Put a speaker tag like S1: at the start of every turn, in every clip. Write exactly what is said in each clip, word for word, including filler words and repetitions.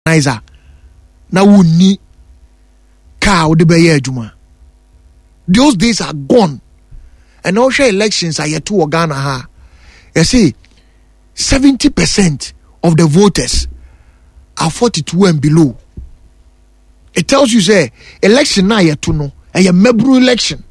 S1: organizer na wuni car wo de be ye adwuma. Those days are gone. And also elections are yet to Ghana ha. You see, seventy percent of the voters are forty-two and below. It tells you say election na yet to know a mebru election.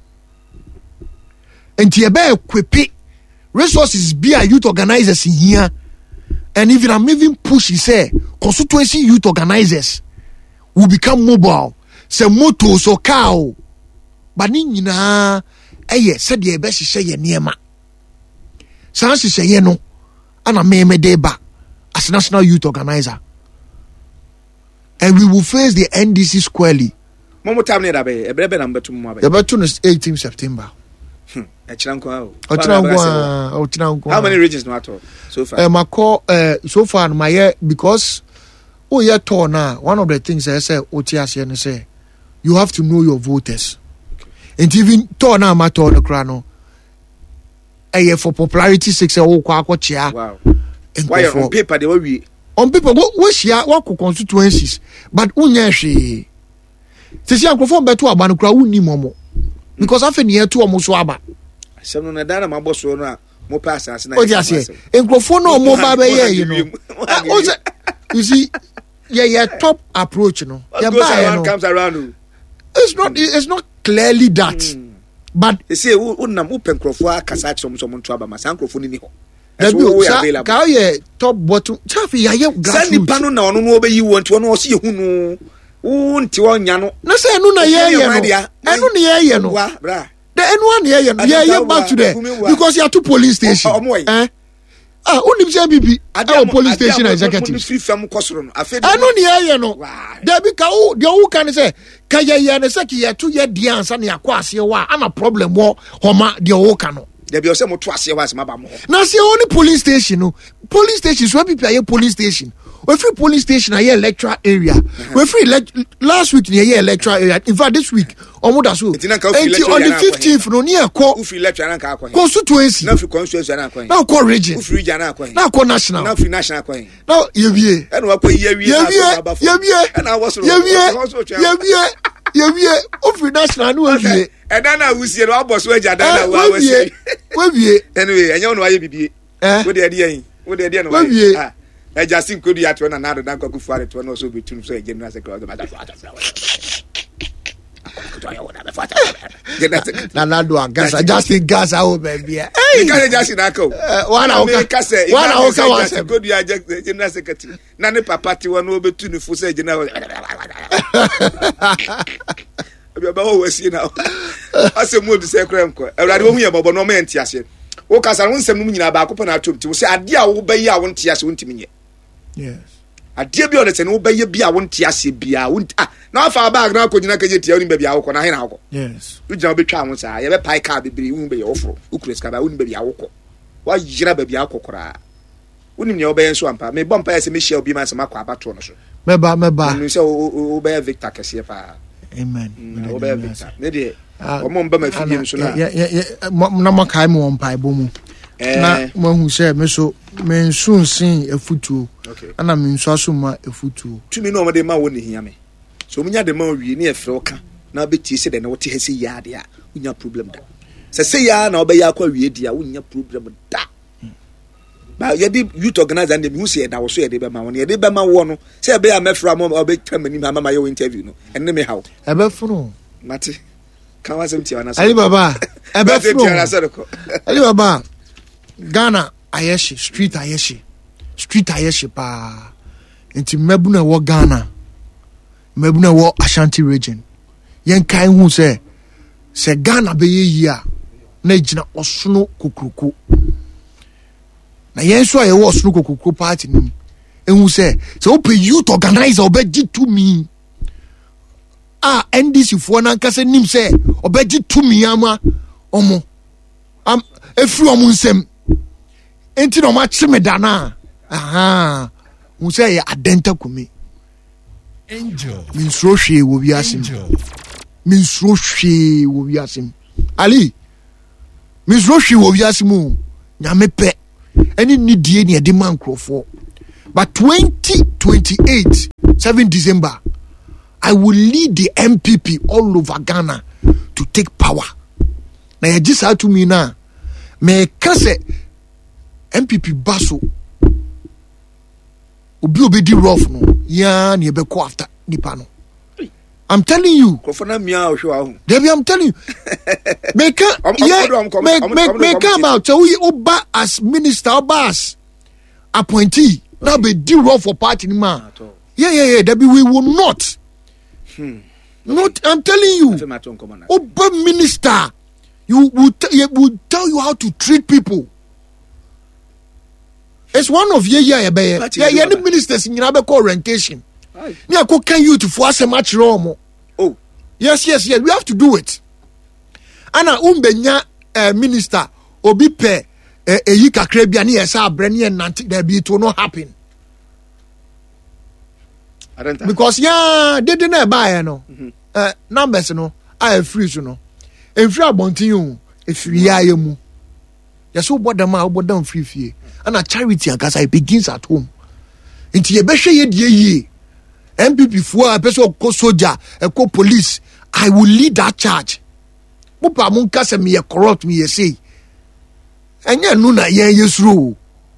S1: And tiebe equipe resources be a youth organizers in here. And even I'm even pushing say constituency youth organizers will become mobile. Say moto so cow. But ni na eye said the best say ye niema. Sansi say ye no ana me me deba as national youth organizer. And we will face the N D C squarely.
S2: Momo time near be e brebe number two mo be.
S1: The battle is eighteenth September.
S2: Hmm. How
S1: many
S2: regions no at all so far?
S1: Uh, my call, uh, so far my year because oh yeah tour now. One of the things I say O T S and say you have to know your voters. Okay. And even tour now my tour the crano. Eh for popularity sake say oh kwa kwa chia.
S2: Wow. Why on paper they will be
S1: on paper go we share what constituencies but unya hwe. Sisi ankofo beto abanu kra unni momo. Because after near two almost waba.
S2: Some no dana my boss no mo pass as na.
S1: O just say encrofo no mo ba be here you know. You see yeah yeah top approach no.
S2: Yeah buy comes around.
S1: It's not it's not clearly that. Mm. But
S2: they say who na mo pencrofo akasa some some to aba ma sancrofo ni ho.
S1: That's available. Ka ye top bottom. Chafi ya ye grassroots.
S2: Send the pano na ono no obeyi won to ono se hu no. Unti wonya no
S1: na say enu na ye ye no enu na ye ye no
S2: bra
S1: the enu na ye ye no ye ye back to there because you are to police station eh ah unim say bibi at police station executive
S2: free fam kosoro no afi
S1: enu na ye ye no there be ka o de o kan say ka ye ye na say ki ye to ye di ansa na yakwa ase wa ana problem wo homa de o kan no
S2: there be o say mo to ase wa ase ma ba mo
S1: na say only police station no police station so people are police station. We free police station here electoral area. Uh-huh. We free ele- last week here electoral area. In fact, this week almost so. On the fifteenth, no near call.
S2: Who free electoral
S1: constituency.
S2: Now free constituency na coin.
S1: Now call region.
S2: Who free region na coin.
S1: Now call national.
S2: Now free national coin.
S1: Now yewie.
S2: And we pay yewie.
S1: Yewie. Yewie.
S2: And I was
S1: yewie. Yewie. Yewie. Who free national no yewie.
S2: And then I will see no boss we jada na we will see.
S1: Yewie.
S2: Anyway, enyo no aye bibie.
S1: Eh.
S2: We dey dey yin. We dey dey no.
S1: Yewie.
S2: I just think could you at one another than go for it one also between so general secretary.
S1: Nanado agasa just in gas out baby.
S2: Hey, you can't just in ako.
S1: One hour
S2: say
S1: one hour was
S2: could you just general secretary. None papa ti one over to for say general. About always you know. I say more the secretary. I rather won here but no man tiase. O kasa won sem no nyina ba ko na atom ti wo se ade a wo bayi a won tiase won timi nye.
S1: Yes.
S2: Ade bi o le se no bayi bi a won tiase bia won ah na afa bag na akonyina kaje tia won ba bia wo ko na he na wo ko.
S1: Yes.
S2: U jina betwa won sa ye be pai car bibiri won be ye ofro u kure ska ba won ba bia wo ko. Wa yira ba bia akokora. Wonim ne wo be enso ampa me bompa se me share obi man se makwa abato no so.
S1: Meba meba.
S2: No se o be Victor kese pa.
S1: Amen.
S2: O be Victor. Me de omo mba ma fie nso na
S1: ya ya na makai mo mpa ebo mu na mo hu se me so me nsu nsin efutuo ana me nsu aso ma efutuo
S2: tumi no mo de ma woni hia me so munya de ma wi ni efre oka na beti se de na wote hese ya de a unya problem da se se ya na obeya kwa wi di a unya problem da ba ye di youth organizer and hu se da wo so ye de be ma woni ye de be ma wo no se be ya mefra mo obe tamani ma ma ye interview no enne me hawo
S1: ebe funu
S2: mate Ali
S1: Baba, Ali Baba, Ghana Ayeshi, street Ayeshi, street Ayeshi pa. Inti mebuna wo Ghana, mebuna wo Ashanti region. Yen kai hu se, se Ghana be ye ya, na jina osunu kukuruku. Na yen so aye wo osunu kukuruku party ni. Ehu se, se ope youth organizer obe jitu mi. Ah, N D C for na nkase nim se obeji tumi ama omo am efri omo nsem enti no ma chimeda na aha mu se ya adenta kumi angel min so hwe wo bi asim min so hwe wo bi asim ali min so hwe wo bi asim nyame pe eni nidie ne de man krofo but twenty twenty-eighth, seventh December, I will lead the M P P all over Ghana to take power. Now you just had to me now. Me kase M P P baso obi obi di rough no ya na be ko after nipa no. I'm telling you. Debbie, I'm telling you. Make yeah, make make make come out. So we oba as minister, oba as appointee. Now be do rough for party man. Yeah, yeah, yeah. Debbie, we will not. Hmm. Not. I'm telling you. Oba minister, you will t- will tell you how to treat people. It's one of yeah, yeah, yeah, yeah. Yeah, the ministers in your orientation. Yeah, can you to force a match wrong? Oh, yes, yes, yes. We have to do it. Ana umbenya uh, minister obi pe e yika krebia ni esa abrani and nanti there be it will not happen. I don't because yeah, they didn't buy no. Mm-hmm. Uh, numbers no. I free so no. En free abontin you if we are you. Yes, so what them out down free fee. And a charity and cause it begins at home. Into ye be ye ye. M P P for a person ko soldier, a co police, I will lead that charge. Mupa munka se me corrupt me say. Anya no na ye yesru.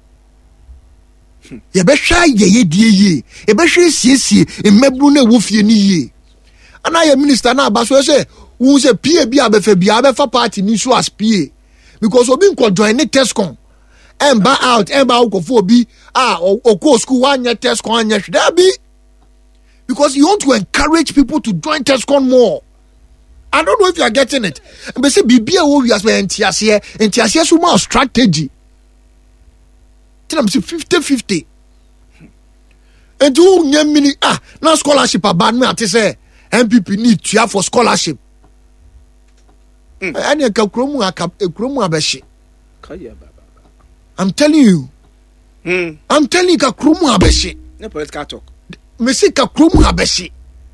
S1: Ye be shy ye ye die ye. E be hwe siesie e mabru na wofie ni ye. Ana ye minister na abaso say, who say P A bi abefa bi abefa party ni so as P A. Because obi nko join ne Tescom. Emba out, emba ukofo obi ah oko school one year Tescom anya hwe be. Because you want to encourage people to join Tescom more. I don't know if you are getting it. But say B B A we as well entiasie, entiasie so more strategy. Tell them say fifty-fifty. And do nyam mini ah na scholarship about me ati say M P P need to have for scholarship. Ani ka kromu aka kromu abeshi. I'm telling you. Mm. I'm telling you ka kromu abeshi.
S2: No political talk.
S1: Mesika krumu abeshi.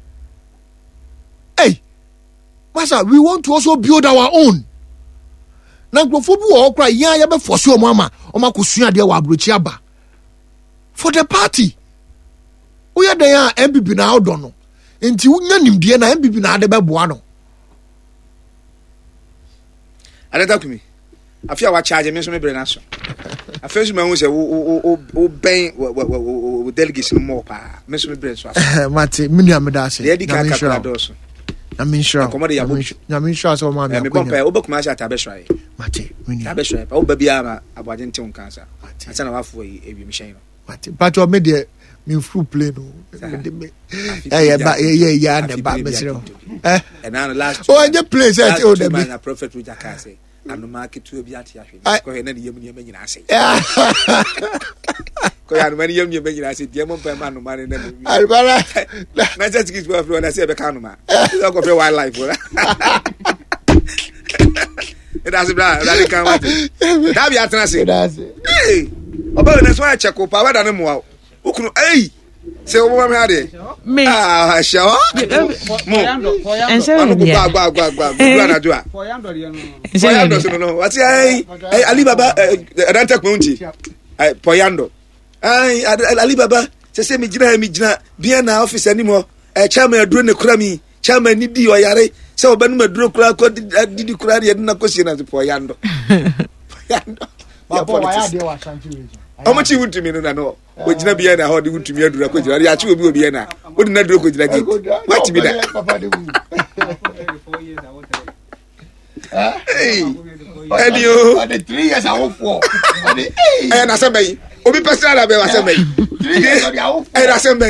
S1: Hey, Master, we want to also build our own. Na grofobi wo okra yan ya be force o mama, o ma kusua de wa abrochi aba. For the party. We are there M P P na odo no. Enti unya nimde na M P P na ade be boa no.
S2: Adeta kumi. Afia wa charge me so me bre na so. Afia so me hu se wo wo wo ben wo delegation more pa. Me so me bre so aso.
S1: Mate, me nua me da se.
S2: Dey di ka ka do so.
S1: Na me sure. Na me sure so ma me
S2: akonya. Me bon pa wo be kuma sha ta be hwai.
S1: Mate, me nua.
S2: Ta be hwai pa wo ba bia ma aboaje nte won kansa. Asa na wafo yi ewi mi hyen no.
S1: Mate, but o me de me fru play no. Eh yeah ba yeah yeah na ba me sire. Eh.
S2: And now the last.
S1: Oh, the place at oh the
S2: man prophet Rujaka say. And market to be at Yashi. Go ahead and you mean I say. Go ahead and you mean I say, dear man, no money. I my just gives worth when I say a canuma. Look of your wildlife. It doesn't matter. That can't wait. That be at Nasi. Hey, about that's why I check up. I went on a more. Who can, hey, say, what am I? Me. Ah, shower.
S3: And so, go, go, go, go, go, go, go, for
S2: Poyando, no, what's I? Alibaba, Ranta Kunti. Poyando. I, Alibaba, say, me, Jina, me, Jina, be an office anymore. A chairman, doing the crummy, chairman, need you, yare. So, Ben Madrukra, did you cry at Nakosin as a Poyando? Poyando. How much you want to me? No, no. Which never be an how do you to me? Do I actually will be an hour? Wouldn't I do with like it? What to be that? Hey, and you, the three years I hope for. And I said, Obi Pascal, I said, and I said,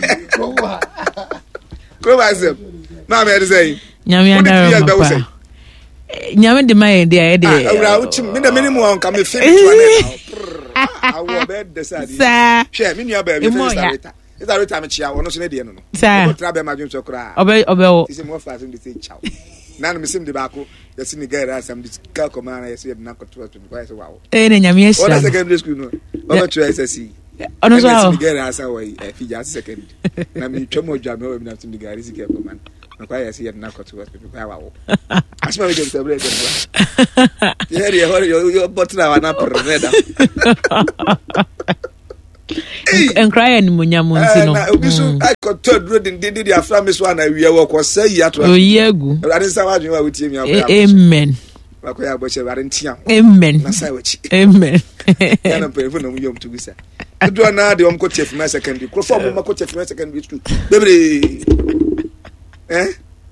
S2: go as them. Mamma is saying,
S3: Yammy, Nyame de my idea de.
S2: Ah, me the minimum come fit to an. I will bed the side. Share me your baby. Is that time chia or no so dey no.
S3: Sir.
S2: Trabe ma dwon so kra.
S3: Obe obe.
S2: Is more fast to say chow. Na no me sim de bako. The sini guy as am this car command I say na ko to to because wow.
S3: Eh na nyame ehia.
S2: What secondary school no. Baba to S S C.
S3: Ono so how.
S2: The guy as away fi just second. Na me twemo dwa me na sim de guy is car command. Na kwa yesi na ko to hospital kwa wow. Asma we dem celebrate dem. Yeah, yeah, your your button na na preda.
S3: enkra ni munyamu nti no
S2: na obi so I got third road in did the after me so na wiye wo ko say ya to
S3: oyegu
S2: ade sa wa dwen wa wutie mi akwa
S3: amen
S2: akwa ya bo che bare ntia
S3: amen
S2: na sai wachi
S3: amen
S2: ya na pe na mu yom to bisa do na de om ko chef my secondary ko form ma ko chef my secondary school bebre eh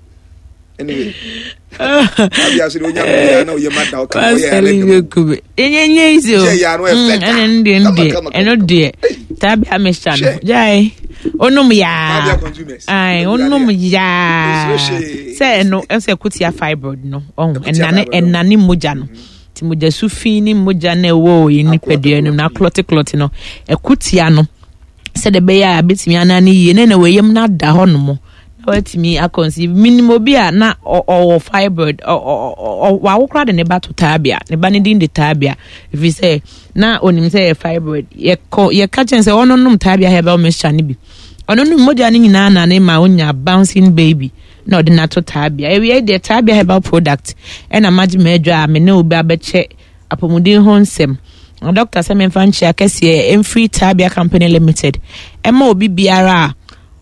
S2: anyway abia so onya mo na o ye mada o kan o ye ale
S3: kube enyenye izo ene ndi ndi eno de tabi amesha no jai onum ya ai onum ya se no ense kutia fibroid no oh enane enane moja no ti moja sufi ni moja na ewo ni pedua no na clot clot no ekutia no se de be ya betimi anane yi ne na weyem na da ho no mo what me a conceive minimum bia na or fibroid or wa wo kra de ne ba to tabia ne ba ne din de tabia if you say na onim say fibroid ye ko ye ka chen say ono num tabia herbal mixture ne bi ono num moja ne nyina na ne ma onya bouncing baby na de na to tabia e we de tabia herbal product e na magi medwa me ne obi abeche apomudin honsem doctor say me fan chia kese em free tabia company limited e ma obi biara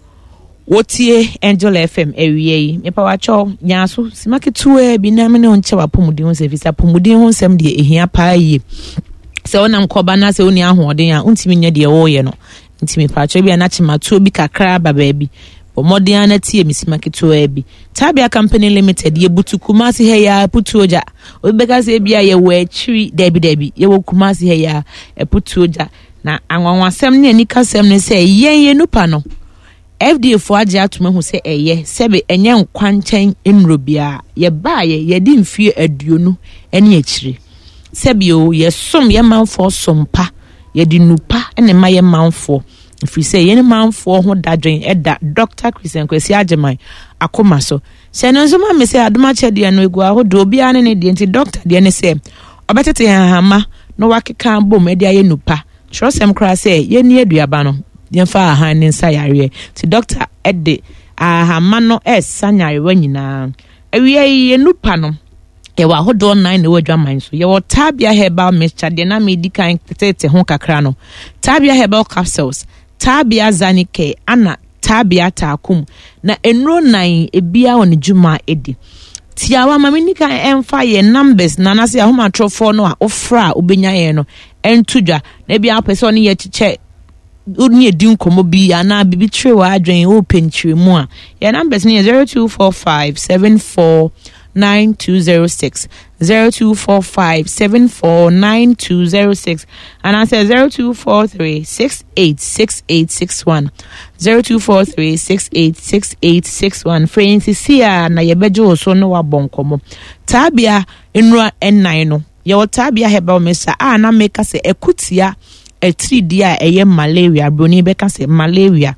S3: wotie Angel F M ewie me pa wacho nyaso simaketuwe bi na me ne onche wapomudin ho service apomudin ho nsem de ehia pa yi se onam koba na se oni ahoden a untimi nya de wo ye no ntimi pa wacho bi na chimatuo bi kakra ba ba bi omoden na tie misimaketuwe bi tabia company limited ye butu kumasi he ya putuoja obeka se bia ye we chiri debi debi ye wo kumasi he ya putuoja na anwanwasem ne anikasem ne se yen ye nupa no F D A for age atuma hu se eye sebe enye nkwanchen enrobia ye ba ye ye di mfie aduonu ene akire sebe o ye som ye manfo sompa ye di nupa ene ma ye manfo if say ye manfo ho dadwen eda Doctor Christian Kwesi Ajeman akoma so se no so ma me se adoma chede no egu ahodo obi ane ne de nti doctor de ne se obetete hama no wakeka bom e de aye nupa trosem kra se ye ni aduaba no yemfa ha ne nsa yare ti doctor edde aha mano es sanyare wanyina awie ye nupa no ye wa hodo nine ne wadwa man so ye wo tabia herbal mixture de na medical tete ho kakra no tabia herbal capsules tabia zanike ana tabia takum na enro nine ebia won juma edi tiawa mamenika emfa ye numbers na na se ahoma trofo no a ofra obenya ye no entudwa na bia person ye chiche uni edin komo bi ana bibi tre wa adwen o penchire mu a ya numbers ni zero two four five seven four nine two zero six zero two four five seven four nine two zero six and I say zero two four three six eight six eight six one zero two four three six eight six eight six one Francis sia na yebejo so no wa bonkomo tabia enura nine no ye tabia herbal mixture a na make say ekutia a three dia eye malaria broni beka se malaria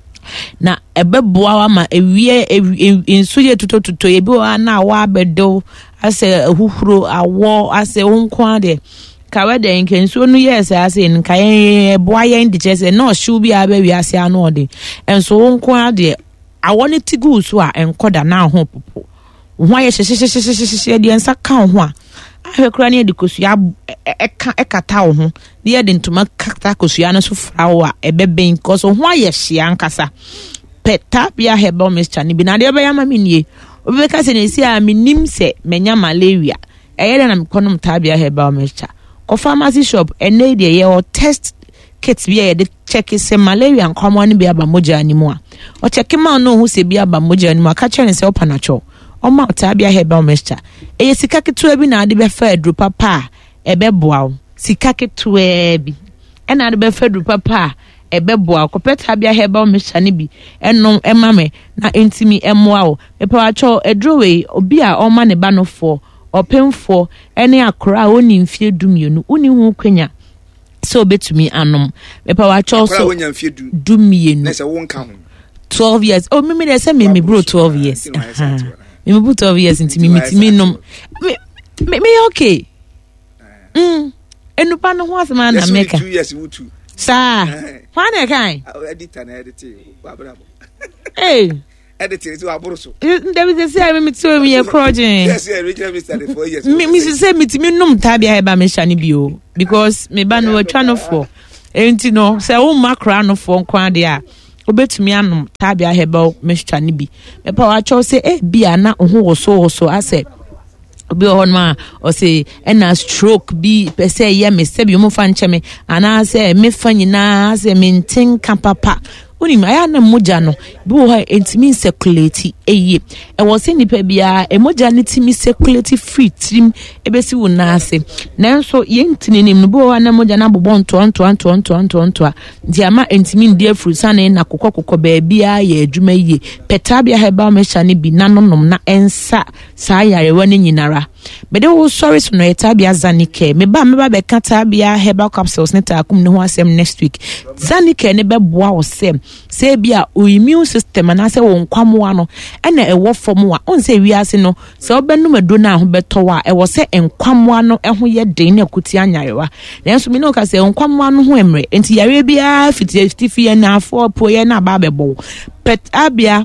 S3: na ebeboa ma ewie enso ye tuto tuto ye bi wa na wa bedo ase huhuro awo ase wonkwa de kawe de nkenso no yes ase nka ye boa ye ndi chese no shu bi aba wi ase ano de enso wonkwa de awo ne tigu so a enkoda na ho popo ho ye hyehyehyehyehye de ensa ka ho a ahwekura ne de kosua eka ekata wo ho de de ntoma kata kosua no so frawa ebeben koso ho aye hia nkasa petabia herbal mixture ni bi na de be yama minie obeka se ne si a minim se menya malaria eyere na mkonom tabia herbal mixture ko pharmacy shop ene de ye o test kit bi ye de check se malaria nkomo ne bi aba moja animu a o check ma no hu se bi aba moja animu aka chere se opanacho o ma tabia herbal mixture eye sika ketua bi na ade be fa adru papa ebe boa sika ketua bi ena ade be fa adru papa ebe boa ko petabia herbal mixture ne bi enom emame na entimi emoa o mepa acho edrowe obi a o ma ne ba no fo opemfo ene akora oni mfie dumienu uni hu kwenya so betumi anom mepa acho so dumienu
S2: na se wonka ho
S3: twelve years oh me me say me me bro twelve years me me twelve years intimi mitimi nom me me okay mm enupa no ho asema na meka
S2: two years wutu
S3: sa fane kai
S2: editor na editor wabrabo
S3: eh
S2: editor so aboroso
S3: there is say me to me project
S2: yes yeah original mister the four years
S3: me me say mitimi nom tabia heba me shani bio because me ba no twa no for enti no se wo makra no fo nkwa de a obetumi anom tabia herbal mixture ni bi me pa wa cho se e bia na ho wo so wo so ase obi on ma o say na stroke bi pe say ye me se bi mo fa nche me ana say me fa nyina say me ntin ka papa oni ma ya na moja no bi wo ha entimi circulate eye e wo se nipa bia e moja ne timi circulate free trim e be si wo na ase nanso ye ntini nim no bi wo na moja na bobon to to to to to to di ama entimi ndi afru sana na kokokoko ba bia ye adwuma ye peta bia heba me sha ne bi nanonom na ensa sa yarewa ne nyinara bede wo sorry so no eta bia zanike me ba me ba be kata bia herbal capsules ne ta akum ne ho asem next week zanike ne be boa wo sem say bia o immune system na say won kwamwa no ena e wo fom a on say wiase no say obenum ado na ho beto wa e wo say enkwamwa no e ho ye den na kuti anyarewa nanso me no ka say enkwamwa no ho emre enti yare bia fifty fifty na afo po ye na ba bebo pet abia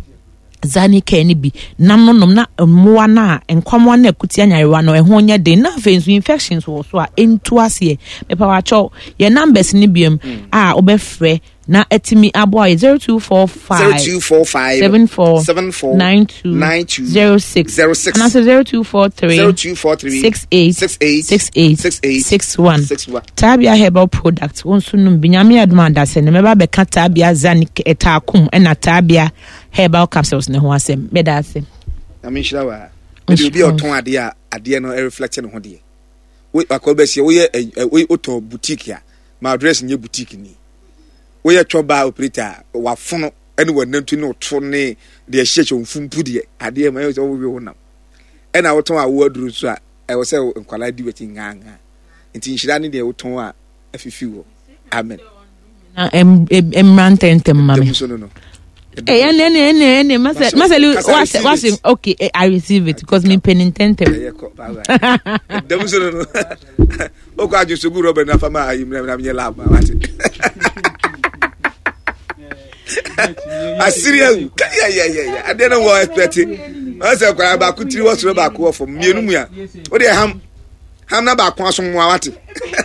S3: zanike ni bi nanonom na mmoa na enkwamwa na akuti anyarewa no ehwo nya den na fensu infections wo so a entu ase me pa wa cho ye numbers ni biem a obefre na etimi aboy zero two four five seven four nine two zero six and also zero two four three six eight six eight six one Tabia herbal product wonso num binyame aduma dase ne meba be ka Tabia zanik etakum na Tabia herbal capsules ne ho asem be dase
S2: na me shira wa me bi oton ade a ade no reflect ne ho de we akoba sie we we oton boutique ya ma address nye boutique ni we ya choba operator wa fono ene wa nantu ne oto ne de hyeche mfumpu de ade ma yo so we wonam ena woton a wo aduru so a e wo se nkwala di weti nganga nti nhira ne de woton a afifi wo amen
S3: na em em rantentem mama eh ene ene ene ene masel masel was was okay I receive it because me penitentem
S2: dem so no o ko aju sugu robe na fama ayi na me lab wati Assyria ya ya ya I didn't want expect it I say kwa ba ku tiri wo ba ku for mienu mu ya o de ham ham na ba ku aso mu wati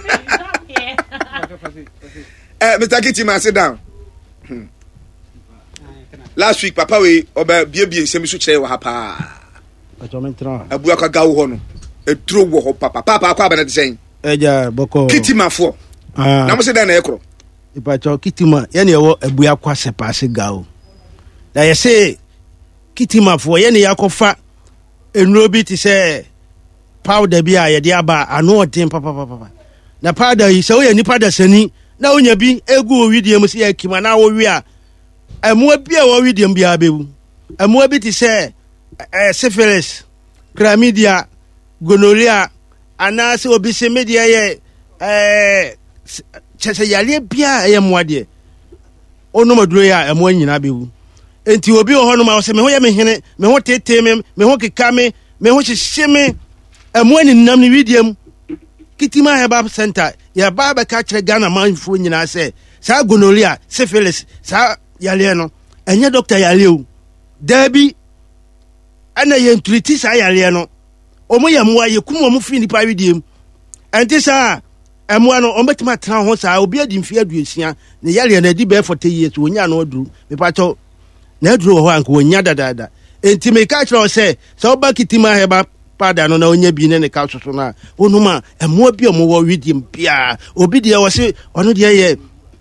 S2: eh Mister Kitima sit down hmm. Last week papa we oba biebie semisu kire wa hapa abu aka gawo ho no eduro wo ho papa papa akwa bana de sen
S4: eja boko
S2: Kitima fo na mo se da na ekro
S4: ipacho Kitima ye ne wo abu akwa sepase gawo na ye se Kitima fo ye ne yakofa enuro bi ti se powder bi a ye de aba ano odin papa papa na powder yi se wo ye nipa da sani na onya bi egu owidie mu se ye kima na wo wi a amua bia wo widiem bia bewu amua bi ti se eh syphilis chlamydia gonorrhea ana se obi se media ye eh chese yale bia ye moade onu maduro ya amua nyina bewu enti obi ho no ma wo se me ho ye me hene me ho tete me me ho keka me me ho hyehye me amua ni nam ni widiem Kitima Herbal Center ya baba ka kire Ghana manfo nyina se sa gonorrhea syphilis sa yale no enye doctor yale o dabi ana ye ntriti sa yale no omo yamwa ye kum omo fi nipa widiem enti sa emwa no ometima tra ho sa obi adi mfi aduesia ne yale na di be forty years wonya no aduru me pacho na aduru ho anko wonya dadada enti me ka kire o se sa oba Kitima Herbal pada no na onya bi ne ne ka soso na onuma emwa bi omo wo widiem bia obi de wo se ono de ye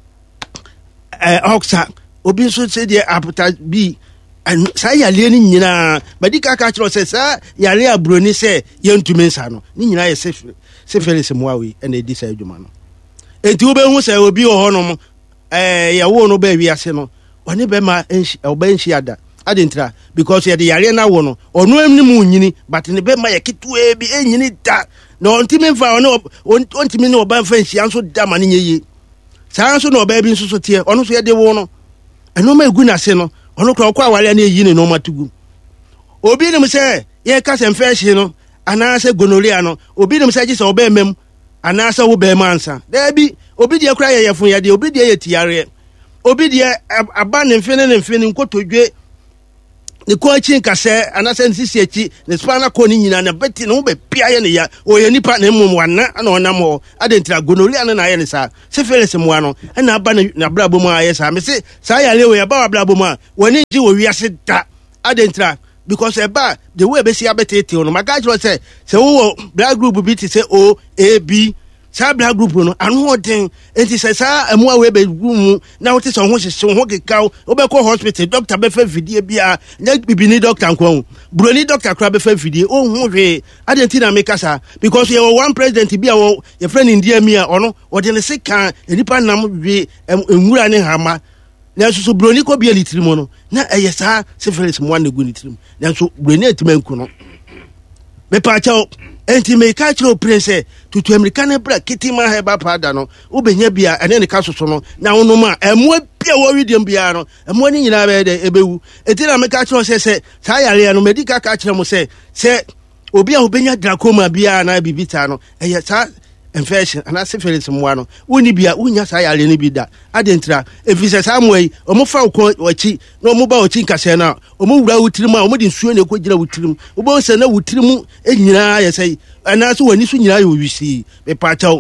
S4: eh oxa obi so se de aputa bi sa yale ni nyina badi ka ka kiro se sa yale abroni se yentume nsa no ni nyina ye se se Felix Muawi ene di sa adwuma no enti wo be hu se obi ho ho no eh ya wo no ba wi ase no one be ma enshi oba enshi ada adentra because ye de yale na wo no onu emni mu nyini but ne be ma ye kitu e bi enyini da na ontimi mfa ono ontimi ne oba mfa enshi anso da ma ne nyeye sa anso no oba bi nso so tie ono so ye de wo no eno ma egu na se no ono kwa kwa wale na eyi ne no matugu obi ne mse ye ka se mfa ehye no ana se gonorrhea no obi ne mse ji se oba emem ana se wo be mansa da bi obi de kura ye yefun ye de obi de ye tiare obi de aba ne mfe ne mfe ne nkotodwe ne koachi nkase anase nsisi echi ne spana ko ni nyina na beti no be pia ye ne ya o ye nipa na mmom wana na onam ho adentira gonoria na na ye ne sa syphilis mo ano na aba na brabo mu aye sa me se sa ya lewe ya ba wa brabo mu a woni ji wo wiase da adentira because eba the way be si abetete no magajo say se wo blood group bi ti say O A B sa blood group no anu odin enti say sa emu awe be mu na wote so ho hye ho kekaw obekọ hospital doctor be fa vidie bia na bibini doctor nko broni doctor kra be fa vidie o hu hwe adenti na make sa because you one president bia wo your friend India mi a ono ode ne sika enipa nam hwe enwura ne hama na so broni ko bia litrimo no na eye sa syphilis mo na gu litrimo na so broni atimanku no me pa chao enti me ka chiro prince tutu american bra kitima heba pada no ubenya bia ene ne ka soso no na wono ma emu bia wo widiam bia no emu ni nyina be de ebewu enti na me ka chiro se se sa yare no medical ka chiro mo se se obi a ubenya glaucoma bia na bibita no eye sa infection ana syphilis mo ano woni bia unya sa yare ni bi da adentra efise sa amwai omo fa ko wachi na omo ba wachi nkase na omo wura wutirim a omo di nsuo na ko gira wutirim obo se na wutirim enyina ya sai ana so wani so nyina ya wisi be pachaw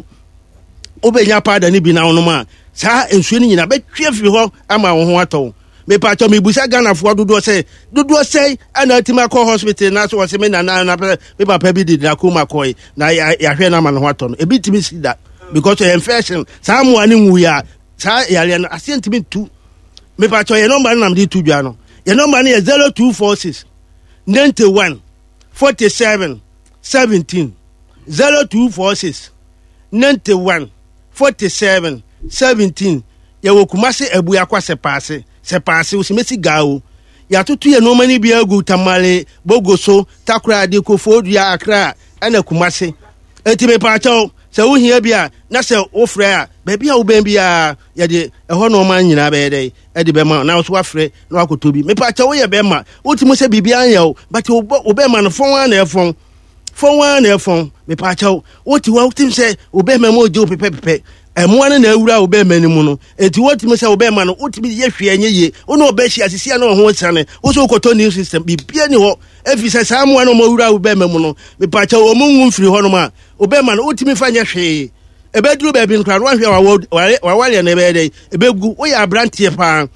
S4: obenya pada ni bi na wono ma sa nsuo ni nyina be twa fi ho ama wo ho atɔ me pachaw me busa Ghana fo dodo se dodo se ana tima ko hospital na so se me na na na be papa bi di na ko ma koi na ya hwe na ma no atɔ no e bi timi si da because of infection sa mo ani nwu ya sa yare no asentimi tu me pachaw ye number na me di tu dwa no ye number na zero two four six ninety-one forty-seven seventeen zero two four six ninety-one forty-seven seventeen ye wo Kumasi ebu akwa sepase sepase usimesi gao ya tutu ye no mani bia gu Tamale Bogoso Takra de Kofodua Accra ana Kumasi enti me pacho se wo hia bia na se wo frɛ a ba bia wo ben bia ye de ɛhɔ no man nyina be de e de be ma na so afrɛ na akotobi me pacho wo ye be ma wotimo se bibia anya wo but wo be ma no fon na efon fon wa na efon me pacho woti wa wotim se wo be ma mo je wo pepe pepe emu na awura wo be ma ni mu no enti wotimi se wo be ma no wotimi ye hwe anye ye wo no be hia asisia na ho sane wo so koto new system bibia ni ho efi se sa mu na mo awura wo be ma mu no me pacho wo mu mfiri ho no ma wo be ma no wotimi fa nye hwe ebe duru be bi nkra no hwe wa wa wale na be dey ebe gu wo ya brantie pa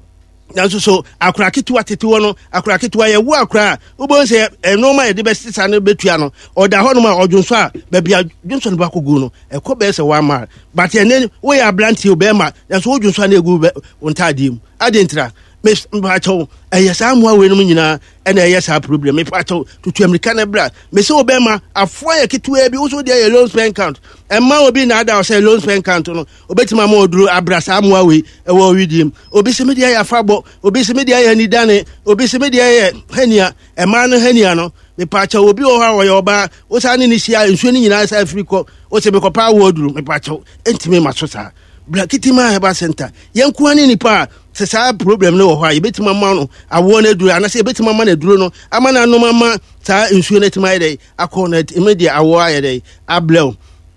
S4: na so so akura kitua tetewo no akura kitua ye wo akura wo se enoma ye de be sisa no betua no oda ho no ma odwonso a ba bia dwonso no ba kogu no e ko be se wa ma but ene wo ya brantie be ma na so odwonso na egu ontadiem adentra me pacho eye sa mo awe no nyina ena eye sa problem me pacho tutu america na bra me se obema afo ye kitua bi wo so de loan spend count emma obi na ada o say loan spend count no obetima ma oduru abra sa mo awe e wo widiem obi se me de ya fabo obi se me de ya ni dane obi se me de ya hania emma no hania no me pacho obi o ha wo ye oba wo sa ni ni sia nsuo ni nyina sa afriko wo se be ko pa wo oduru me pacho entime maso sa bra kitima heba center yenku ani ni pa se sa problem no ho a yebetima ma no awo na duro anase yebetima ma na duro no ama na no mama sa nsuo na tima ide akọ na immediate awo ayede ablew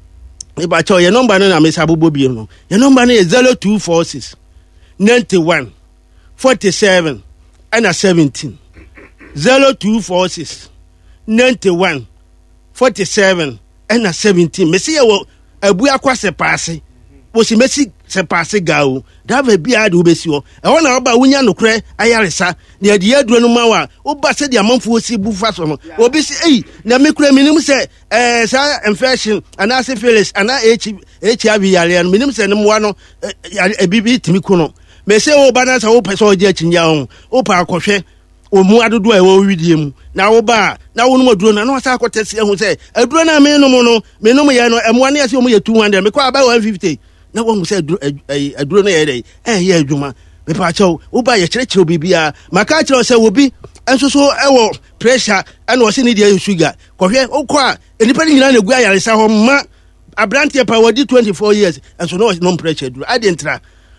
S4: e ba cho ye number no na me sa bobo bi no ye number no is zero two four six ninety-one forty-seven and seventeen zero two four six ninety-one forty-seven and seventeen me see ye wo abu akwa se paase wo si mesi se paase gao da va bia de obesi ho e wona oba wunya nokre ayaresa ne de aduro no mawa oba se de amanfo osi bufa so no obi si ei na mekura minim se eh sa infection ana syphilis ana H I V yare no minim se ne moa no e bibi timi ku no me se o ba na sa o pese o je chinya ho o pa akohwe o mu adodo e wo widie mu na wo ba na wo no aduro na no sa akotese ho se aduro na me no mo no me no mo ye no e mo na ye se o mo ye two hundred me kwa ba one fifty na wo say aduro na ye dey eh ye adwuma me pa chaw wo ba ye kire kire bibia maka kire say wo bi enso so e wo pressure and wo se need dey sugar kohwe okọ a enipa ni nyina na gu ayaresa ho ma abrantie pa wodi twenty-four years enso no no pressure duro adentra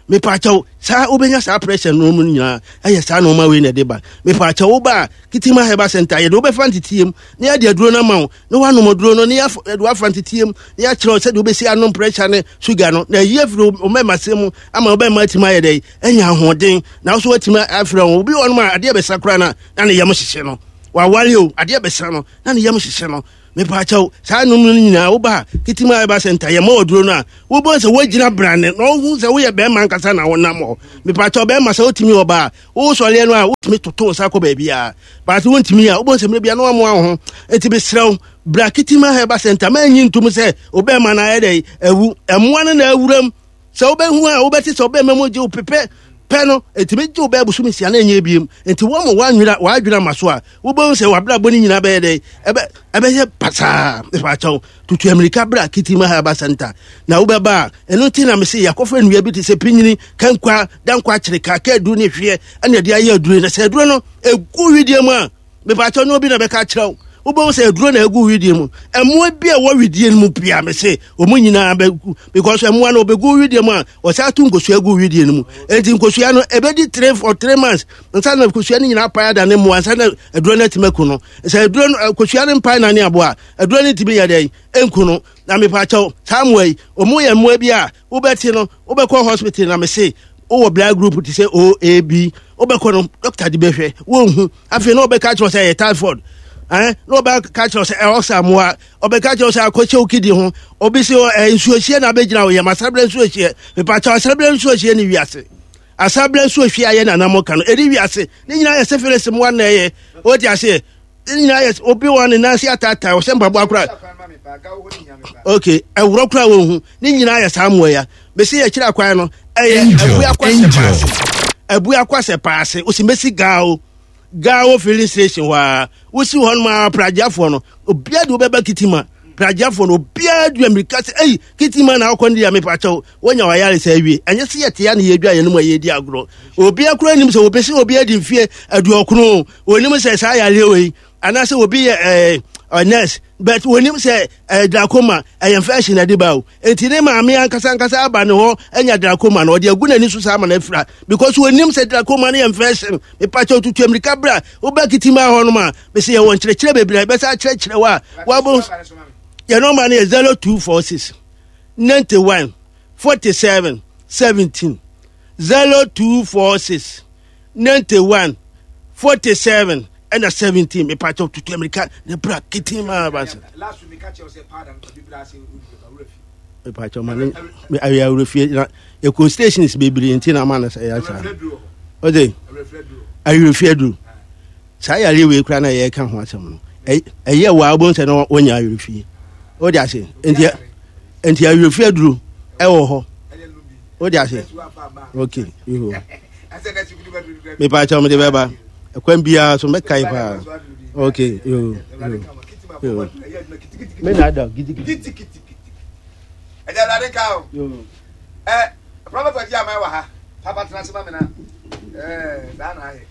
S4: me pa chaw sa obenya sa pressure no mu nyina aye sa no ma we na de ba me pa chaw ba Kitima Heba Center ye do be fantitiem na ya de aduro na ma no wa no moduro no na ya do fantitiem na ya kire se do be si anom pressure ne sugar no na ye fro o me masem ama o be matima ye dey enya hoden na so watima afra obi won ma ade be sakra na na ne yam hihye no wa wale o ade be sa no na ne yam hihye no me pa chaw sa no mu nyina wo ba Kitima Heba Center ye ma oduro no a wo bo se wagina brane no hu se wo ye be man kasa na wonam ho me pa chaw be ma se otimi oba wo so le no a wotimi toto sa ko ba bia ba se wontimi a wo bo se me bia no amo ho enti be srew bra Kitima Heba Center ma nyi ntum se obe ma na ye dey ewu emo na na awuram se obe hu a obe ti se obe memo je opepe peno etime je obe busu misia na enye biem enti wo mo wanwira wadwira maso a wo bo se wabra boni nyina be dey ebe ebe ye pasa e fa chaw tutu America bra Kitima Heba Center na wo be ba eno ti na me se yakofra nua bi ti se pinyini kankwa dankwa kyereka ka du ne hwe ane de aye aduru na se aduru no egu widie mu a me fa chaw no bi na be ka kyerɛw Ubo say drone na egu widie mu emo bia wo widie mu pia me say o mu nyina be because emo na obegu widie mu a o say atu nkosu egu widie mu enti nkosu ya no ebedi three for three months nsa na nkosu ya ni nyina pa da ne mu ansa na drone timeku no say drone nkosu ya ne pa na ne abo a drone tibi ya dey enku no na me pa chaw samway o mu ye mo bia wo beti no wo be call hospital na me say o blood group ti say O A B o be call no doctor di be hwe wo hu afi no be catch say typhoid eh no ba catch us e osamoa obe catch us akoche okidi ho obi se nsuohie na begina wo ye masable nsuohie me pa cha masable nsuohie ni wiase asable nsuohie aye na namoka no eri wiase ni nyina ye seferese mo na ye o ti ase ni nyina ye obi won na si atata o se mbabo akura okay e wuro kura wo hu ni nyina ye samoa ya be se ye kira kwan no eye abu akwase paase abu akwase paase o si mesi gao Gawo filling station wa wusi hon ma prajiafo no obia de obeba Kitima prajiafo no obia du America say eh Kitima na akondi ya me pacho wonya wa yare say wie enye se yete ya na yedua ye no ma yedi agro obia kura nim se obesi obia di mfie aduokunu onim se sa yare we ana se obi eh nurse but wonim se glaucoma eh infection ade bawo enti ne ma me ankasa ankasa aba ne ho enya glaucoma no ode aguna ni so sa ma na fira because wonim se glaucoma ne infection me pacho tutu America bra oba Kitima ho no ma me se ye won kire kire bebira be sa kire kire wa wa bo ye no ma ne zero two four six nine one four seven one seven zero two four six nine one four seven and a seventeen me part of to America the bra Kitima Heba last week catch you say pardon to people say we part of man me area refuse e ko station is baby ntina man say ya cha o dey I refuse do say ya lewe kra na ye ka ho asem no eye wa abon say no wonya refuse o dey say enti enti I refuse do e wo ho o dey say okay you me part of me dey baba Kwambia so make kai pa okay yo yo me na da gidi gidi gidi e da la de ka yo eh prophet oji amai wa ha papa transfer me na eh da na ai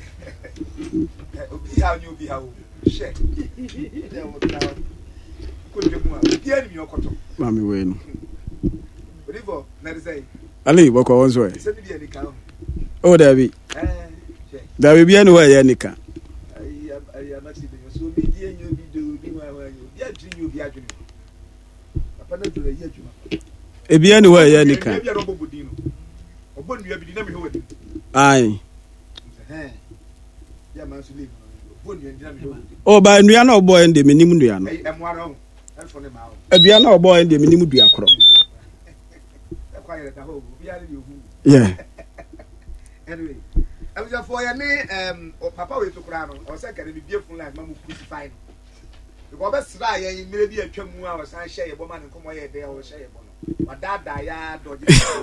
S4: obi ha ni obi ha o she e wo ta ko de mu a obi ani mi okoto mami we no rivo na de say ali boko wonzo e se bi de ka o da bi eh da we bia no ya nika ai ai amati be so bi die nyo bi do bi wa wa yo bia tri nyo bi adwene papa na dure ya adwuma e bia no ya nika bia no bobo di no obo nua bi di na me ho ai eh ya ma so le obo nua di na me ho o ba nua na obo ende menim nua no e mo ara ho elfo ne ma ho e bia na obo ende menim dua koro e kwa yere da ho bia le hu yeah anyway I was for your name, um, or Papa with Ukrano, or second, be beautiful like Mamma crucified. The Robert Sly, maybe a chum was I share a woman and come away there or share a bono. But that died or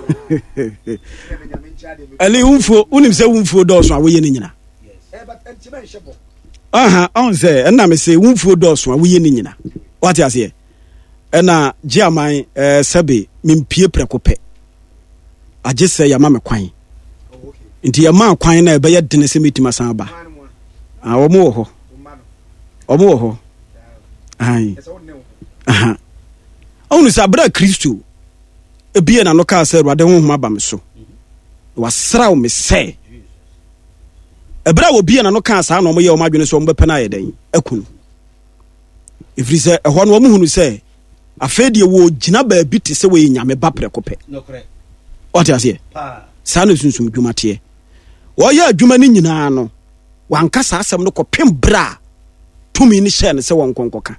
S4: Ali Unfo, Unimse Unfo doors are we in. Yes, but Antimenshable. Aha, on say, and I may say Unfo doors are we in. What I say? And now, Jamai, Sabi, Mimpie Precope. I just say, your mamma quine. Inti ya ma kwan na be ye dene se metima san ba ah wo mo ho o mo ho ai aha onu sa bra Kristo e bie na no ka se ruade ho homa ba me so
S5: wasraw me say ebra obi na no kan sa na omo ye omo adwene so omo bepa na yedan akunu ifiri se ehɔ no omo hunu se afedie wo gina ba bi te se we nyame ba prekope nokre ɔte ase ah sa no sunsum dwuma te wo ya adwuma ni nyina no wanka sa asɛm no kɔpem bra tumi ni hyɛ ne se won konkoka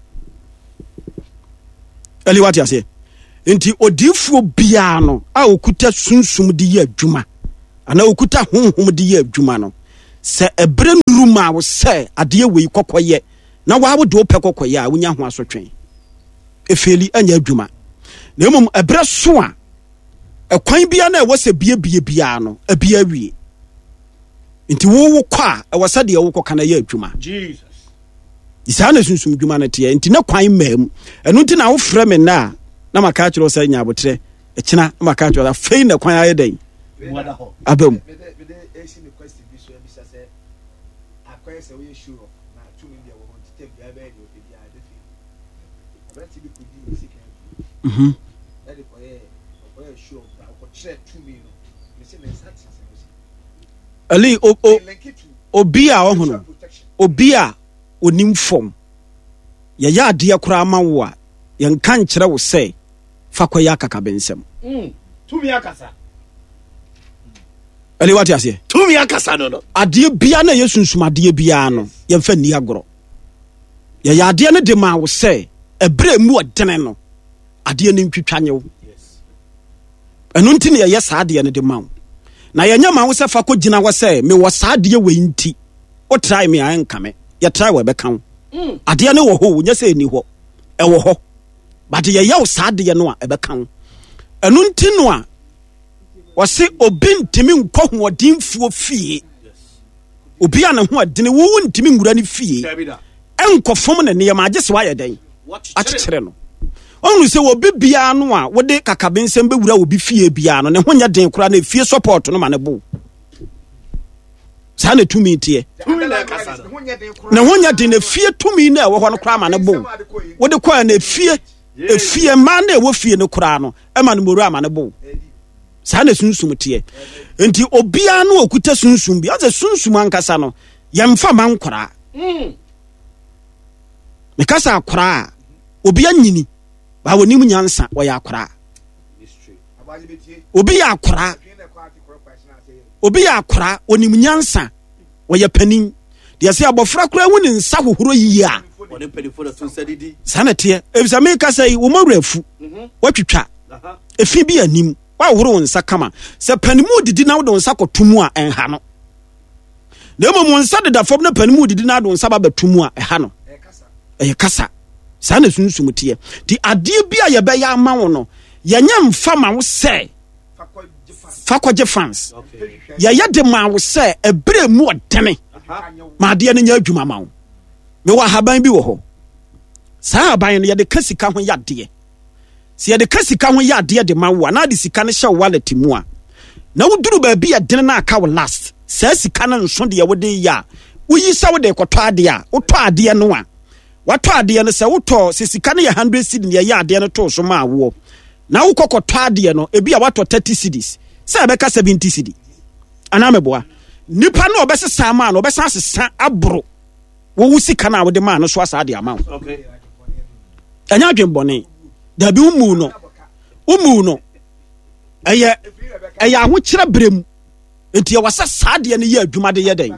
S5: ali wate ase enti odifuo bia no a okuta sunsum di ye adwuma ana okuta honhom di ye adwuma no se ebre nuruma wo se ade wei kokoye na wa wo de opɛ kokoye a wonya ho asotwen efeli anya adwuma na emom ebre so a ekwan bia na ɛwɔ se bie bie bia no abia wie nti wo wo kwa ɛwɔ se de wo koka na ye adwuma Jesus isa na sunsum adwuma na te nti na kwan mam ɛno nti na wo frɛ me na na maka kyerɛ sɛ nya abotre ekina na maka kyerɛ fei na kwan ayɛ dan abam mhm ali o o obi a ohono obi a onim fom ya ya ade akura ma wo a yan kan kyerɛ wo sɛ fa kwaya kaka bensem mm tumi akasa ali wati ase tumi akasa no no ade bia na yesunsum ade bia no yan fa ni agoro ya ya ade ne de ma wo sɛ ebre mu odene no ade ne ntwitwanyew yes enu nti ne ya sa ade ne de ma wo na ya nyama wo sɛ fa ko gina wo sɛ me wo sa ade we nti o try me an kame ya try we be kan mm ade ne wo ho nya sɛ ni ho e wo ho but ye yaw saade no a ebekan enu nti no a wose obi ntimi nkɔ hoɔdenfuo fie obi a ne ho adene wo ntimi ngura ne fie enkɔfom ne ne ma agye se wayɛ den akyekyere no onu se obi bia no a wode kakabensem bewura obi fie bia no ne ho nya den kora na fie support no ma ne bo sa na tumi tie ne ho nya den na fie tumi na ɛwɔ hɔ no kora ma ne bo wode kɔ na fie efie ma na ɛwɔ fie no kora no ɛma no moru ama ne bo sa na sunsum tie enti obia no okuta sunsum bi ɔze sunsum ankasa no yɛmfa man kora mm me kasa kora obia nyini ba woni mu nyansa wɔyɛ akora obi yɛ akora obi yɛ akora oni mu nyansa wɔyɛ panin de sɛ abofra kora hu ne nsa hohoro yi a wɔne panifo da tunsadidi sanete ebisa me kasa yi wo mawrafu watwitwa efi bi anim wa hohoro nsa kama sɛ panimu didi na wo de nsa kotumu a enha no na mmom nsa de da fam na panimu didi na do nsa ba batumu a ɛha no ɛyɛ kasa saa na sunsum tie ti ade bia ye be ya ma wo no ye nya mfa ma wo sɛ fakɔgye fans ye ye de ma wo sɛ ebre mu odene ma ade ne nya adwuma ma wo me wa haban bi wo ho saa haban no ye de kasika ho yade se ye de kasika ho yade de ma wo na de sika ne hye wallet mu a na wo duru ba bi ye dene na aka wo last saa sika na nso de ye wo de ya wo yi sa wo de kɔtɔ ade a wo tɔ ade no a wato ade no se wotɔ sisika ne one hundred cedis ne ya ade no to so ma wo na wo kokɔtɔ ade no ebi a wato thirty cedis se ebeka seventy cedis ana meboa nipa na obesesa ma na obesa sesa abro wo wusika na wo de ma no so asa ade ama wo okay anya adwenbɔne da bi umu no umu no eye eye aho kyerɛ brem enti e wasa sa ade no ye adwuma de ye den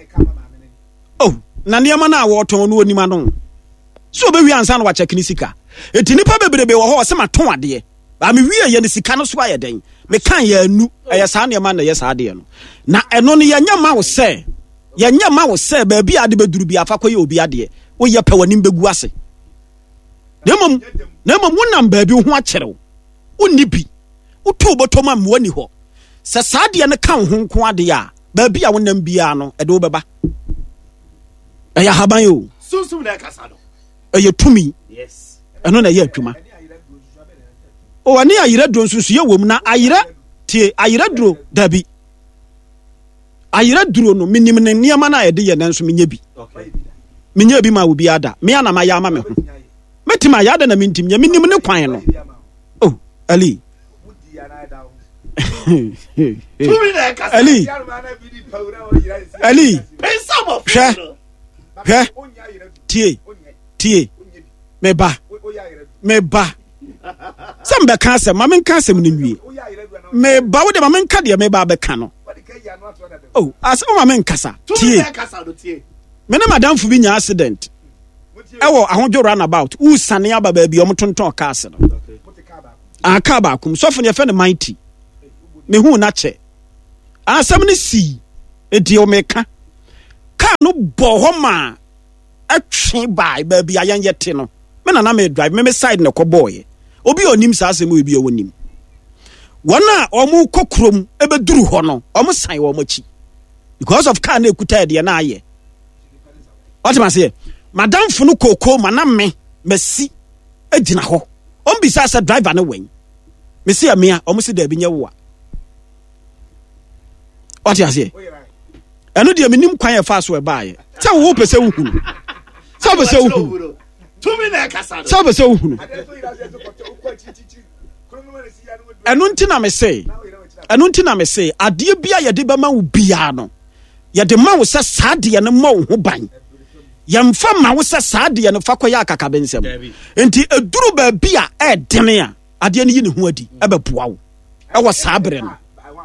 S5: oh na niema na wo tɔn no onima no so be wi ansa no wa check ni sika enti nipa bebrebe wo ho se ma ton ade ba me wi ye ne sika no so ayɛ den me kan ya anu ɛyɛ saa niema na yɛ saa ade no na ɛno no ye nya ma wo sɛ ye nya ma wo sɛ ba bi ade beduru bi afa kɔ ye obi ade wo ye pɛ wani begu ase nemom nemom wonam ba bi ho akyerɛw wonni bi woto botoma me wani hɔ sɛ saa ade no kan ho nko ade a ba bi a wonam bia no ɛde wo bɛba ɛyɛ haban yo sunsum na kasa no ɛyɛ tumi yes ɛno na ɛyɛ adwuma o wani ayira duro nsusu ye wom na ayira tie ayira duro dabi ayira duro no minim ne niema na yɛde yɛ nanso menye bi okay menye bi ma wo bi ada me ana ma ya ma me ho metima ya ada na mintim nya minim ne kwan no oh ali Ali Ali hwɛ hwɛ tie tie meba meba sɛ mbɛka asɛm ma menka asɛm no nwie meba wode ma menka deɛ meba bɛka no oh asɛm ma menkasa tie mene madamfo bi nya accident ɛwɔ ahodwo runabout wosane aba baabi ɔmo tontɔn cars no aka baakom sɔfo ne yɛfɛ no mighty mehu na kyɛ asɛm no si ɛdi o meka car no bɔ hɔ ma atwe bae baabi a yɛnyɛ te no me na na me drive me me side na kɔbɔɔyɛ obi onim saa asɛm obi a wonim wɔn a ɔmo kɔ kurom ɛbɛduru hɔ no ɔmo san wɔn akyi because of car na ekuta deɛ na ayɛ ɔtema sɛ madamfo no kokoo ma na me masi agyina hɔ ɔmo bisa sɛ driver no wɛn mesi amia ɔmo si daabi nyɛ wo a ɔte aseɛ ɛno deɛ menim kwan yɛ fa so ɛbaayɛ sɛ wo pɛ sɛ wohunu sɛ wo pɛ sɛ wohunu sɛ wo pɛ sɛ wohunu ɛno nti na me se ɛno nti na me se adeɛ bia yɛde bɛma wo biaa no yɛde ma wo sɛ saa deɛ no ma wo ho ban yɛmfa ma wo sɛ saa deɛ no fa kɔyɛ akakabensɛm enti ɛduru baabi a ɛɛdene a adeɛ no yi ne ho adi ɛbɛboa wo ɛwɔ saa berɛ no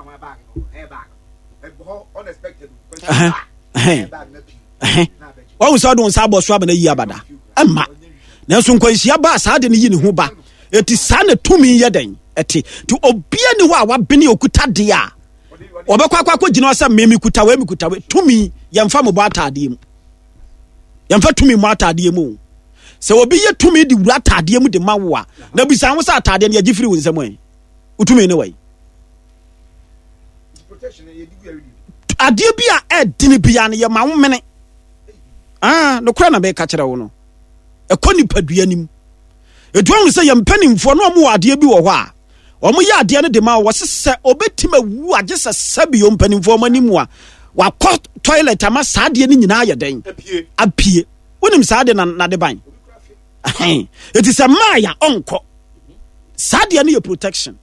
S5: wɔn sɛ ɔde wɔn nsa abɔ so aba na yi abada ɛma nanso nkwanhyia ba saa de ne yi ne ho ba eti saa na tumi yɛ den ɛte to obia ne hɔ a wabene okuta de a ɔbɛkɔ akɔ akɔ gyina sɛ mmemi kuta wɛ mi kuta wɛ tumi yɛmfa mo bɔ ataadeɛ mu yɛmfa tumi mo ataadeɛ mu sɛ obi yɛ tumi de wura ataadeɛ mu de ma wo a na bisa ho sɛ ataadeɛ no yɛgye firi wo nsɛm ɛ wotumi ne wai adeɛ bi a ɛdene bia no yɛma wo mene ah no kora na bɛka kyerɛ wo no ɛkɔ nipadua nim ɛduahu sɛ yɛmpanimfoɔ no ɔmo wɔ adeɛ bi wɔ hɔ a ɔmo yɛ adeɛ no de ma wɔ se sɛ obɛtim awu agye sɛ sɛbi yɛ mpanimfoɔ ɔmo anim a wakɔ toilet ama saa adeɛ no nyinaa yɛ dɛn apie wonim saa adeɛ na de ban ɛti sɛ maaya ɔnkɔ saa adeɛ no yɛ protection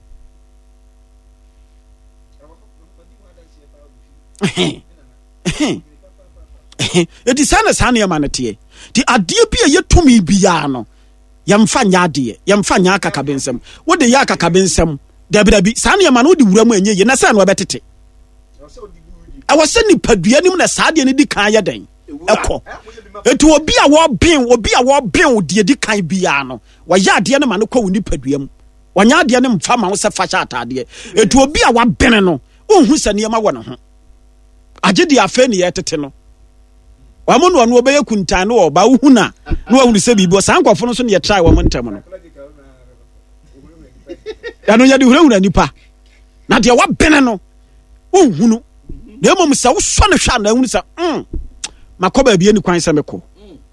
S5: ɛti saa na saa nneɛma no teɛ nti adeɛ bi a yɛtumi biara no yɛmfa nyɛ adeɛ yɛmfa nyɛ akakabensɛm wode yɛ akakabensɛm dabidabi saa nneɛma no wode wura mu ɛnyɛ yɛ na sɛ no ɛbɛtete ɛwɔ sɛ nipadua nim na saa adeɛ no di kan yɛ dɛn ɛkɔ ɛti obi a wɔben obi a wɔben wo deɛ di kan biara no wɔyɛ adeɛ no ma no kɔ wo nipadua mu wɔnyɛ adeɛ no mfa ma wo sɛ fa hyɛ ataadeɛ ɛti obi a wabene no wonhu sɛ nneɛma wɔ ne ho agye de afei ne yɛtete no wɔn no ɔno ɔbɛyɛ kuntan no ɔba wohu na na wɔhunu sɛ biribi saa nkɔfo no so ne yɛtrae wɔn ntɛm no ɛno yɛde hurahura nipa na deɛ wabene no wonhunu na mmom sɛ wosɔ no hwɛ a na ahunu sɛ mm makɔ baabi ani kwan sɛ mekɔ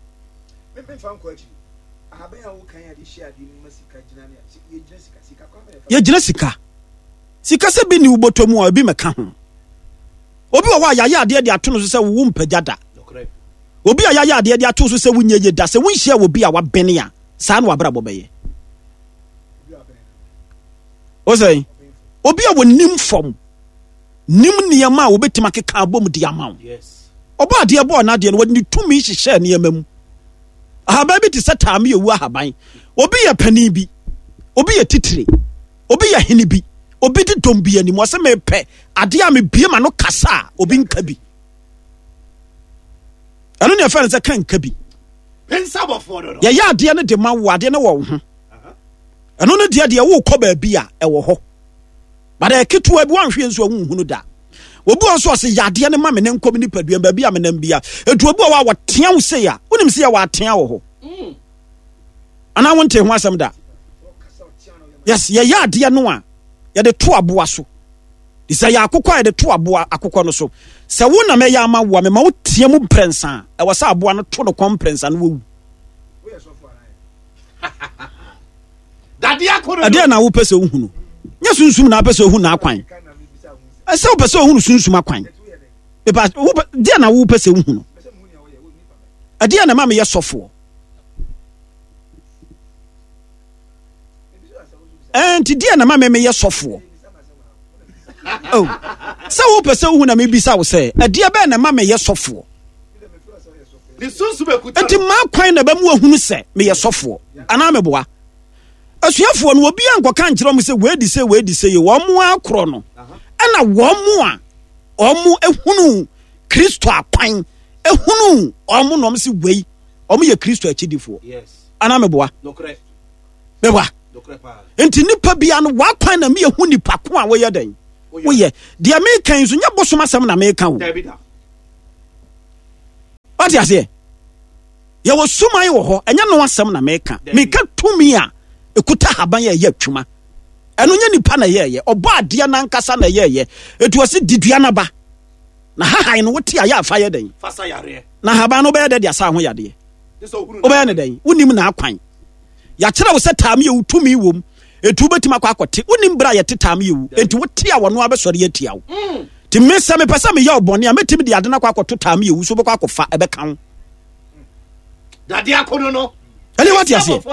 S5: yɛgyina sika sika sɛ bi ne wobɔtɔ mu a obi mɛka ho obi wɔ hɔ a yɛayɛ adeɛ de ato no so sɛ wo mpagya da obi a yɛayɛ adeɛ de ato so sɛ wonyɛ ye da sɛ wonhyia wɔ bi a wabene a saa na wabrabɔ bɛyɛ o sɛ obi a wɔnim fam nim nneɛma a wobɛtumi akeka abɔ mu de ama wo ɔbɔ adeɛ bɔɔ no adeɛ no wɔde ne tumi hyehyɛ nneɛma mu ahaban bi te sɛ taame yɛwu ahaban obi yɛ panin bi obi yɛ titire obi yɛ hene bi obi de dɔm bi anim ɔsɛ mepɛ adeɛ a mebie ma no kasa a obi nka bi ɛno ne ɛfɛ no sɛ ka nka bi yɛyɛ adeɛ no de ma wo adeɛ no wɔ wo ho ɛno no deɛ deɛ wokɔ baabi a ɛwɔ hɔ bada ɛketewa bi wanhwɛ nso a wonhunu da obi wɔ so ɔsɛ yɛ adeɛ no ma me ne nkɔ me nipadua baabi a menam bia ɛtu obi wɔ hɔ a wɔtea wo sei a wonim sɛ yɛ wɔatea wɔ hɔ anaa wonte ho asɛm da yes yɛyɛ adeɛ no a yɛde to aboa so sɛ yɛ akokɔ a yɛde to aboa akokɔ no so sɛ wo na mɛyɛ ama wo a mema wo teɛ mu mprɛnsa a ɛwɔ sɛ aboa no to no kɔ mprɛnsa no wɔwu adeɛ na wopɛ sɛ wohunu nyɛ sunsum na wopɛ sɛ wohu na akwan ɛsɛ wopɛ sɛ wohunu sunsum akwan deɛ na wopɛ sɛ wohunu adeɛ na ma meyɛ sɔfoɔ nti deɛ na ma meyɛ sɔfoɔ oh so wo pese wo na me bisa wo say e de be na ma me yesofo
S2: ni sunsu be kuta
S5: enti ma kwan na ba mu ahunu se me yesofo ana me boa asuafo no obi ankoka nkyerɛ mo se we di se we di se ye wo mo akro no ana wo mo a o mo ehunu Kristo akwan ehunu o mo no mo se wei o mo ye Kristo akidifo yes ana me boa no correct me boa no correct pa enti nipa bia no wa kwan na me ehunu nipa ko a wo ye dan wo ye de me kan so nya bosom asem na me kan wo what you say ye wo suman wo ho enya no asem na me kan me ka tumi a ekuta haban ye ye atwuma eno nya nipa na ye ye obo ade na nkasa na ye ye etu ose didua na ba na hahan no wote aya afa ye dan fasa yare na haban no be ye de asa ho yade o be ne dan wonim na akwan ya kire wo se tam ye utumi wom etu betima kwa akote wonim bra ye tetam ye wu enti wote a wono abesori atia wo ti me se me pesa me ye obone a metimi de ade na kwa akoto tam ye wu so be kwa akofa ebe kan
S2: dade akono no
S5: ele what you say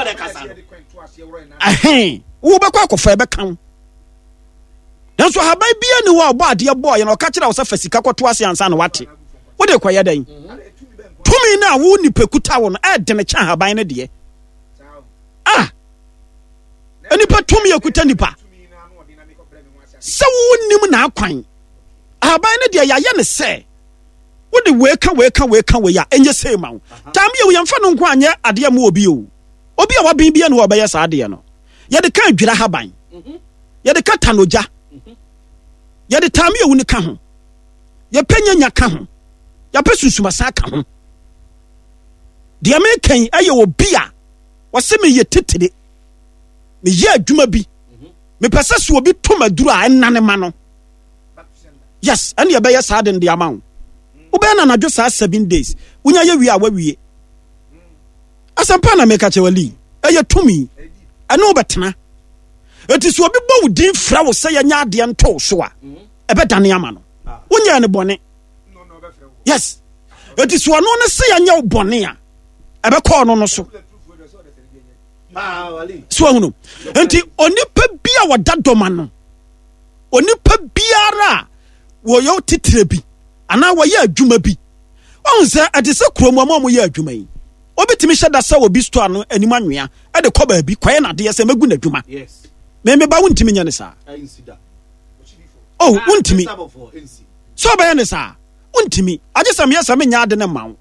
S5: ahen wo be kwa akofa ebe kan dan so haban bia ni wo obo ade bo ye no ka kira wo se fasika kwoto ase ansa na wate wo de kwaye dan tumi na wo ni pekuta wo no e de ne kya haban ne de ah enipa tumi ekuta nipa se wo nim na akwan haban ne de ya ye ne se wo de we ka we ka we ka we ya enye se ma wo tam ye wo yemfa no nko anye ade am obi o obi a wa bin bia no wo be ya sa ade no ye de kan dwira haban ye de ka tanoja ye de tam ye wo ni ka ho ye penya nya ka ho ya pesusuma sa ka ho de amekan aye obi a wo se me ye titire me ye adwuma bi me pese so obi to maduru a enane ma no yes and ye be ya sa den de ama wo wo be na nadwo sa seven days unya ye wi a wa wie asampa na me ka chewali eye tumi eno betena eti so obi bo wudin fra wo se ya nya ade nto so a ebe dane ama no unya ne bone yes eti so no ne se ya nya bone a ebe ko no no so so hunu enti onipa bia wada doma no onipa biara wo yo titire bi ana wo ye adwuma bi won se ade se kromu ama mo ye adwuma yi obetimi hye da sa wo bi store no anim anwea e de koba bi kwaye na de se magu na adwuma yes me me ba wontimi nya ne sa oh wontimi so ba ne sa wontimi ajesam yesa me nya ade ne mawo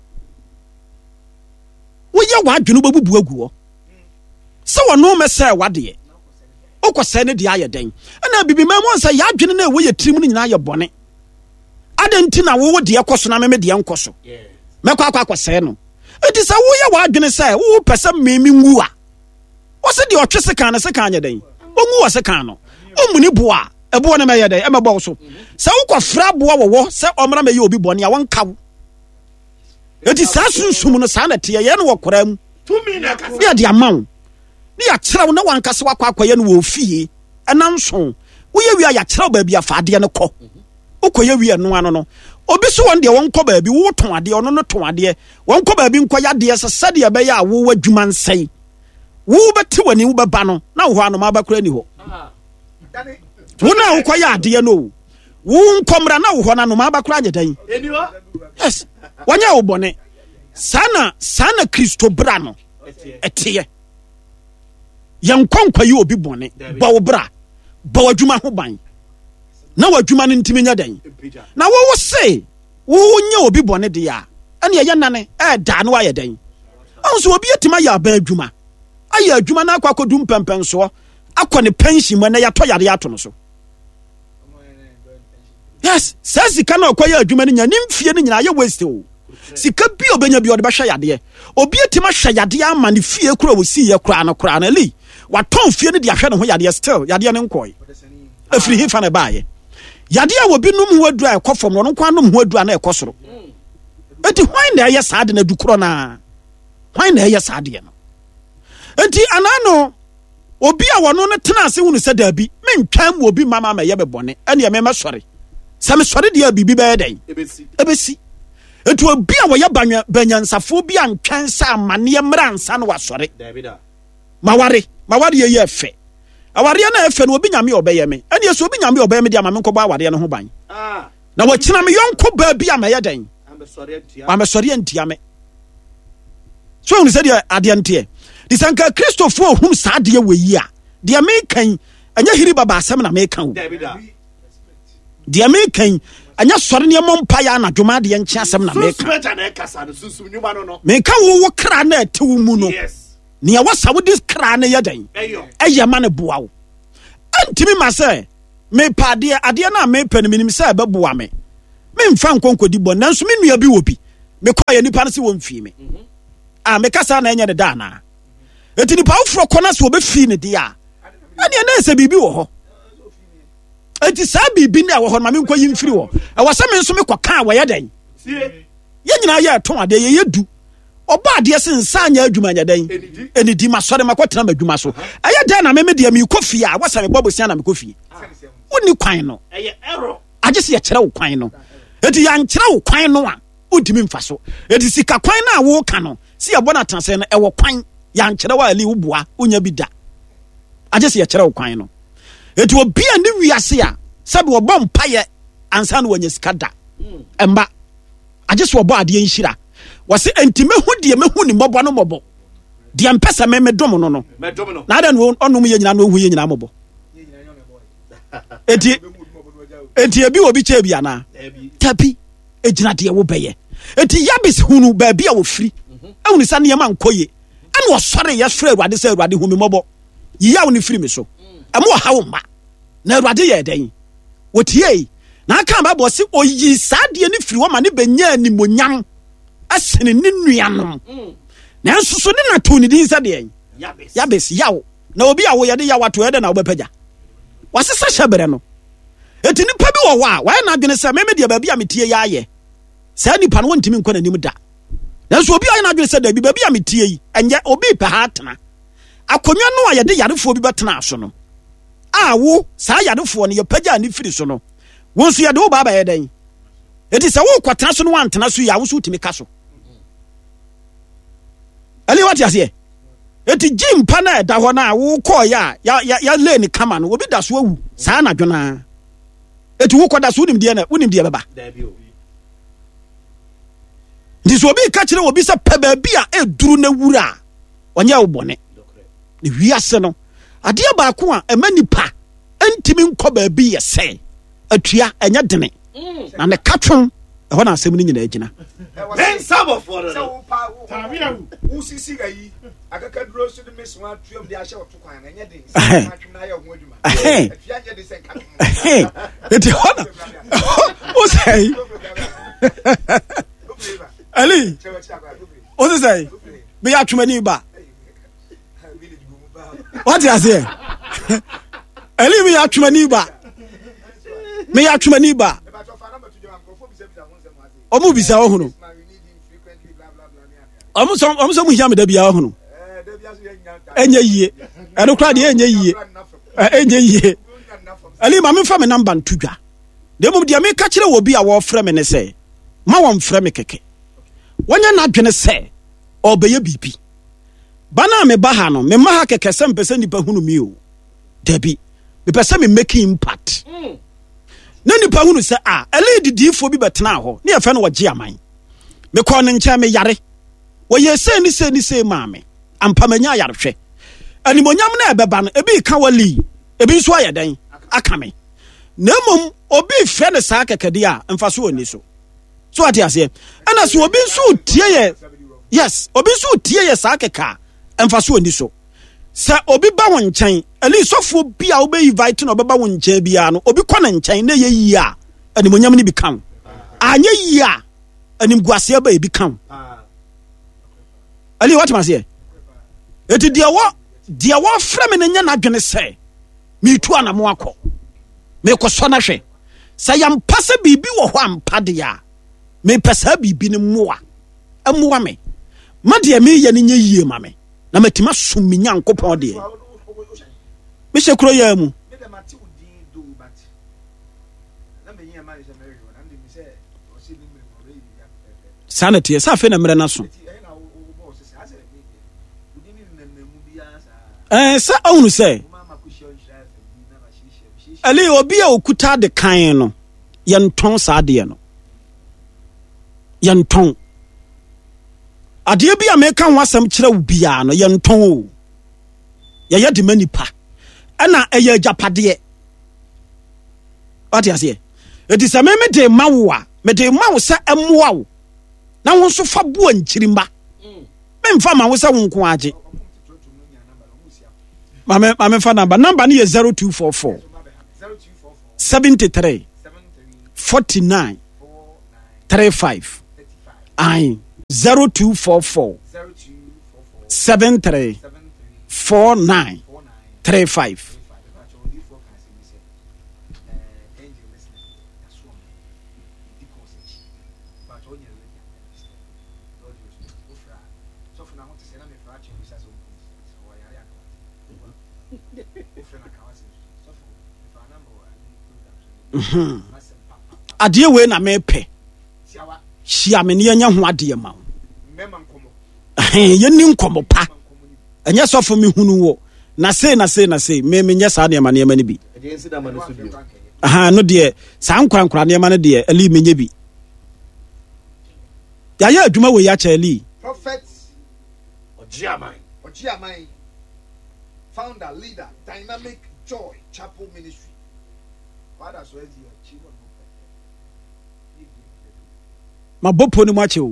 S5: wo ye wa adwunu babubu agu wo se wono me se wade okose ne de aye den na bibi ma mo nsa ya adwene na wo ye tirim ni nyina ye bone adenti na wo de ekoso na me de enkoso me kwa kwa akose no enti se wo ye wa adwene se wo pese memi ngu a wo se de otwe se kan na se kan anye den ongu wo se kan no omuni boa ebo na me ye den e me bo so se wo kwa fra boa wo wo se omra me ye obi bone a won kawo enti sa sunsum no sa na te ye no wo kora mu
S2: tumi na ka
S5: ya de amawo ni ya kyerɛw na wankase wakɔ akɔyɛ no wɔ fie ɛna nso woyɛ wi a ya kyerɛw baabi afadeɛ no kɔ wokɔyɛ wi ɛno ano no obi so wɔn deɛ wɔnkɔ baabi wo ton adeɛ ɔno no ton adeɛ wɔnkɔ baabi nkɔyɛ adeɛ sɛ sɛdeɛ ɛbɛyɛ a wo adwuma nsɛn wo bɛte w'ani wo bɛba no na wo hɔ anoma abɛkora ni hɔ wo na wokɔyɛ adeɛ no wo nkɔmmra na wo hɔ no anoma abɛkora anyɛ dan yes wɔnyɛ wo bɔne saa na saa na Kristo bra no ɛteɛ yan kwankwa yi obi bone ba wo bra ba wadwuma ho ban na wadwuma no ntimi nya dan na wo wo se wo nya obi bone de ya ene ye nane e da no aye dan onso obi etima ya ba adwuma aye adwuma na akwa kodum pempen so akọ ne pension mo na ya to yare ato no so yes sa sika na akọ ya adwuma no nya ne mfie no nyina ye waste o sika bi obenya bi ode ba hwa yade obi etima hwa yade ama ne fie kura wo si ye kura na kura na li waton fie ne de ahwe ne ho yade still yade ne nkoi afiri hifa na baaye yade a wobi num ho adura ekofom no nkwa num ho adura na ekosoro enti hwan na eye saade na dukuro na hwan na eye saade no enti anano obi a wono ne tena ase hunu se da bi mentwam obi mama ma ye bebone ene me mesore se me sore de bibi be den ebesi ebesi enti obi a wo ye banwa banyansafo bi antwan sa amane mra nsa no wasore davida maware maware ye ye fe aware na efe no obi nyame obeye me ene yeso obi nyame obeye me dia ma me nkɔbɔ aware no ho ban ah na wɔkyena me yɔnko ba bi ama yɛ den amesɔre antia me so unu sɛ dia ade antie di sanka Christopher ohum saa de we yi a dia me kan anya hiri baba asɛm na me kan o dia me kan anya sɔre ne mɔmpa ya na dwuma de nkyɛ asɛm na me kan me kan wo wo kra na ɛtew mu no ne wasa wo dis kra na yɛ den ɛyɛ ma ne boa wo antimi ma sɛ me pa de ade na me pa ne minim sɛ bɛboa me me mfa nkonkodi bɔ nanso me nua bi wɔ bi me kɔ yɛ nipa no se wɔ mfie me a me kasa na ɛnyɛ de da na eti nipa wofro kɔ na so obɛfie ne de a ɛne na sɛ bibi wɔ hɔ eti saa bibi na wɔ hɔ ma me nkɔ yi mfiri wɔ ɛwɔ sɛ me nso me kɔ ka wɔ yɛ den yɛ nyina yɛ ton ade yɛ yɛ du ɔba adeɛ se nsa anya adwuma nya den eni di ma sɔre ma kɔ tena ma adwuma so ɛyɛ dan na me me de me kɔ fie a wɔsɛ me bɔ bosia na me kɔ fie woni kwan no ɛyɛ error agye se yɛ kyerɛ wo kwan no eti yɛ nkyerɛ wo kwan no a wontimi mfa so eti sika kwan na wo ka no si yɛ bɔ na transɛ no ɛwɔ kwan yɛ nkyerɛ wa ali wo boa wonya bi da agye se yɛ kyerɛ wo kwan no eti obi a ne wiase a sabe wo bɔ mpaye ansa no wanya sika da ɛmba agye se wo bɔ adeɛ nhira wɔse enti mehu deɛ mehu ni mmɔbɔ no mmɔbɔ deɛ mpɛsɛ me medom no no na ada no ɔnom yɛ nyina no ohu yɛ nyina mmɔbɔ eti enti ebi obi kyɛ bi ana tabi ejina deɛ wo bɛyɛ enti Yabes hunu baabi a wo firi ehunu sa ne yɛma nkɔye ana wɔsɔre yɛ frɛ Awurade sɛ Awurade hu me mmɔbɔ yiya wo ne firi me so ɛmo ha wo ma na Awurade yɛ den wotie na aka ba bɔ se oyi saa deɛ ne firi wo ma ne benya ni monyam asene ne nuanom na nso so ne na to ne din sɛ deɛ Yabes yawo na obi a wo yɛ de yawo to yɛ de na wo bɛpagya wasesa hyɛbere no eti nipa bi wɔ hɔ a wɔyɛ n'adwene sɛ meme deɛ baabi a metie yɛ ayɛ saa nipa no wɔntimi nkɔ n'anim da nanso obi ayɛ n'adwene sɛ dabi baabi a metie yi ɛnyɛ obi pɛ ha atena akonnwa no a yɛde yarefoɔ bi bɛtena so no a wo saa yarefoɔ no yɛpagya ne firi so no wɔn nso yɛde wo baaba yɛ dɛn eti sɛ wo kɔtena so no wantena so yi a wo nso wotumi ka so ali wate aseɛ eti gympa na ɛda hɔ na wo kɔɔ yɛ a ya ya lay ne kama no obi da so awu saa n'adwene eti wo kɔda so wonim deɛ na wonim deɛ bɛba nti so obi ka kyerɛ obi sɛ pɛ baabi a ɛduru na wura a ɔnyɛ wo bɔne ne wiase no adeɛ baako a ɛma nipa ɛntimi nkɔ baabi yɛ sɛ atua ɛnyɛ dene na ne ka twom ɛhɔ na asɛm no nyinaa gyina eti hɔ na wo sɛ Ali wo sɛ meyɛ atwomani ba wate aseɛ Ali meyɛ atwomani ba meyɛ atwomani ba ɔmo bisa wo hono ɔmo so ɔmo so mu hia me da bia wo hono enye yie ɛno kra de enye yie enye yie Ali ma me fa me number ntudwa de mom de me ka kire wo bi a wo frɛ me ne sɛ ma wo mfrɛ me keke wonya na dwene sɛ ɔbɛyɛ bibi bana me ba ha no me ma ha keke sɛ mpɛ nipa hunu mi o dabi me pɛ sɛ me make impact na nipa hunu sɛ a ɛle didifo bi bɛtena hɔ ne yɛfɛ no wɔgye aman me kɔ ne nkyɛn me yare wɔyɛ sɛ ni sɛ ni sɛ ma me ampamanya yarehwɛ animonyam na ɛbɛba no ebi ka wali ebi nso ayɛ dan aka me na mmom obi frɛ ne saa kɛkɛde a mfa so oni so so ate aseɛ ɛna so obi nso tie yɛ yes obi nso tie yɛ saa kɛkɛ a mfa so oni so sɛ obi ba wo nkyɛn ali sɔfo bi a wo be invite na obɛba wo nkyɛn bia no obi kɔ ne nkyɛn na yɛ yi a animonyam ne bi kan anya yi a animguaseɛ ba ebi kan ali what must say eti deɛ wɔ deɛ wɔ frɛ me ne nya na dwene sɛ me tu ana mo akɔ me kɔ so na hwɛ sɛ yampa sɛ bibi wɔ hɔ ampa de a me pɛsa bibi ne moa amoa me ma deɛ me yɛ ne nya yie ma me na matima som me nyankopɔn deɛ me hye kuro yɛ mu sanity sa fe na mre na so eh sa awunu sɛ ali obi a okuta de kan no yɛntɔn saa adeɛ no yɛntɔn adeɛ bi a meka ho asɛm kyerɛ wo biara no yɛntɔn o yɛyɛ de ma nipa ɛna ɛyɛ agyapadeɛ wate aseɛ ɛti sɛ meme de ma wo a mede ma wo sɛ ɛmmoa wo na wo nso fa boa nkyirimba memfa ma wo sɛ wo nko agye mame mame fa number number no yɛ zero two four four seventy-three forty-nine thirty-five I zero two four four seven three four nine three five. Mm-hmm. Adeɛ wei na mepɛ hyia me ne yɛnyɛ ho adeɛ ma wo yɛni nkɔmmɔ pa ɛnyɛ sɔfo me hunu wɔ na sei na sei na sei me menyɛ saa nneɛma nneɛma no bi aha no deɛ saa nkorankora nneɛma no deɛ ali menyɛ bi yɛayɛ adwuma wɔ yɛakyɛ ali
S2: Prophet Ojiamai Ojiamai founder leader Dynamic Joy Chapel Ministry.
S5: Ma bopo ni mu ache o.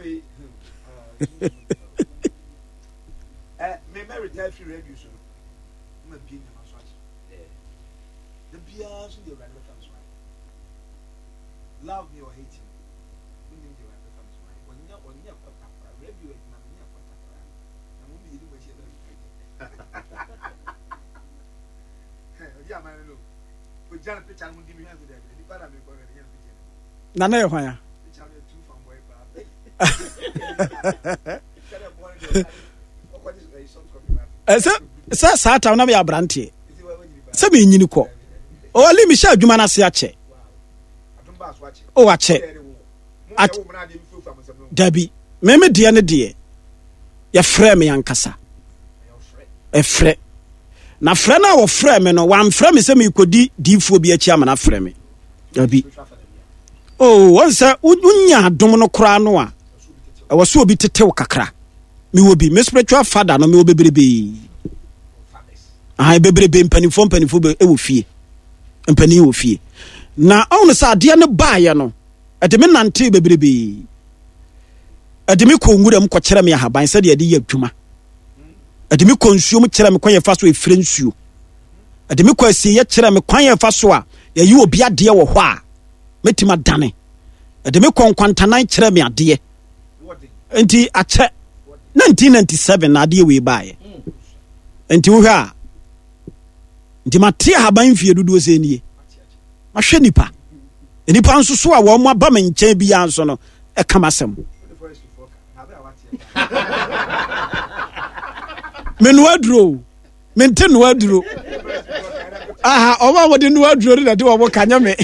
S2: Eh me me retire free radio so. Ma bi na so ache. Eh. The bia so the radio fans why. Love me or hate me. We need the radio fans why. Onya onya kwata kwa radio na onya kwata kwa. Na mo bi ni mo che na. Eh, oja ma no. Oja picture mo di mi ha go there. Ni para me go there.
S5: Na na ye hwan ya? Sɛ sɛ saa tam na me abranteɛ sɛ me nyini kɔ o ali mi hyɛ adwuma no ase akyɛ o akyɛ dabi me me deɛ ne deɛ yɛfrɛ me yankasa ɛfrɛ na frɛ no a wɔfrɛ me no wamfrɛ me sɛ mekɔdi diifoɔ bi akyi ama no afrɛ me dabi o wɔn sɛ wonya adom no koraa no a ɛwɔ so obi tetew kakra me wo bi me spiritual father no me wo bebrebe ah bebrebe mpanifo mpanifo be ɛwɔ fie mpani wɔ fie na ɔno sɛ adeɛ no baayɛ no ɛde me nante bebrebe ɛde me kɔ nwura mu kɔ kyerɛ me ahaban sɛ de ɛde yɛ adwuma ɛde me kɔ nsuo mu kyerɛ me kwan yɛ fa so efire nsuo ɛde me kɔ asie yɛ kyerɛ me kwan yɛ fa so a yɛyi obi adeɛ wɔ hɔ a metima dane ɛde me kɔ nkwantanan kyerɛ me adeɛ enti akyɛ nineteen ninety-seven na adeɛ wei baayɛ enti wo hwɛ a nti mate ahaban fie dodoɔ sɛ nie mahwɛ nipa nipa nso so a wɔn aba me nkyɛn bi ya nso no ɛka masɛm me no aduro me nte no aduro aha ɔma wɔde no aduro na de wɔn kanya me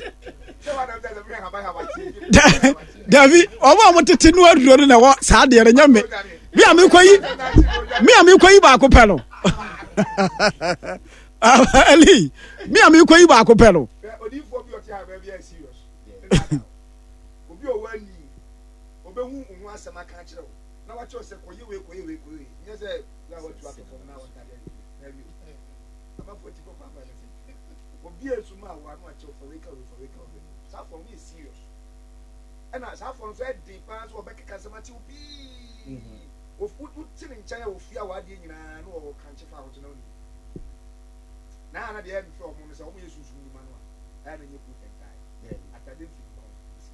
S5: Davi ɔma wɔn tete no aduro na wɔ saa deɛ nya me me a me kɔyi me a me kɔyi baako pɛ no Ali me a me kɔyi baako pɛ no
S2: obi o wani obehu hu asɛm aka kyerɛ wo na wakyerɛ sɛ kɔyɛ we kɔyɛ we kɔyɛ nyɛ sɛ na watu akɔfɔ na wata de na wi ama foti kɔ papa ne obi esuma wa no akyerɛ for we ka we for we ka we sa for me serious ɛna sa for so e di pa so obɛkeka sɛm ati obi of would tin nkyɛn a ofia wa de nyinaa no wɔ kanche fa hoto na oni na na de e fi ɔmo no sɛ ɔmo yɛ susu ni ma no a ɛna nyɛ ku tentai atade fi ko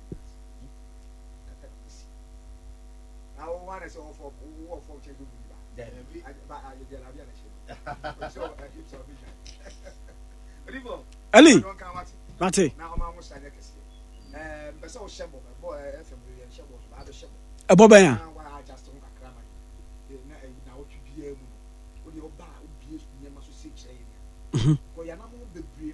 S2: na wo wana sɛ ɔfɔ wo ɔfɔ kyɛ do bi ba ba a de la bia na kyɛ so a keep our vision rivo
S5: Ali mate
S2: na ɔma mo sanya kɛse eh pɛ sɛ wo hyɛ bɔ bɔ fm yɛ hyɛ bɔ ba do hyɛ bɔ
S5: ɛbɔ bɛn a
S2: na wo twi bia mu wo de oba wo bie nyama so se kyerɛ yɛ
S5: mhm
S2: ko ya na mo bebre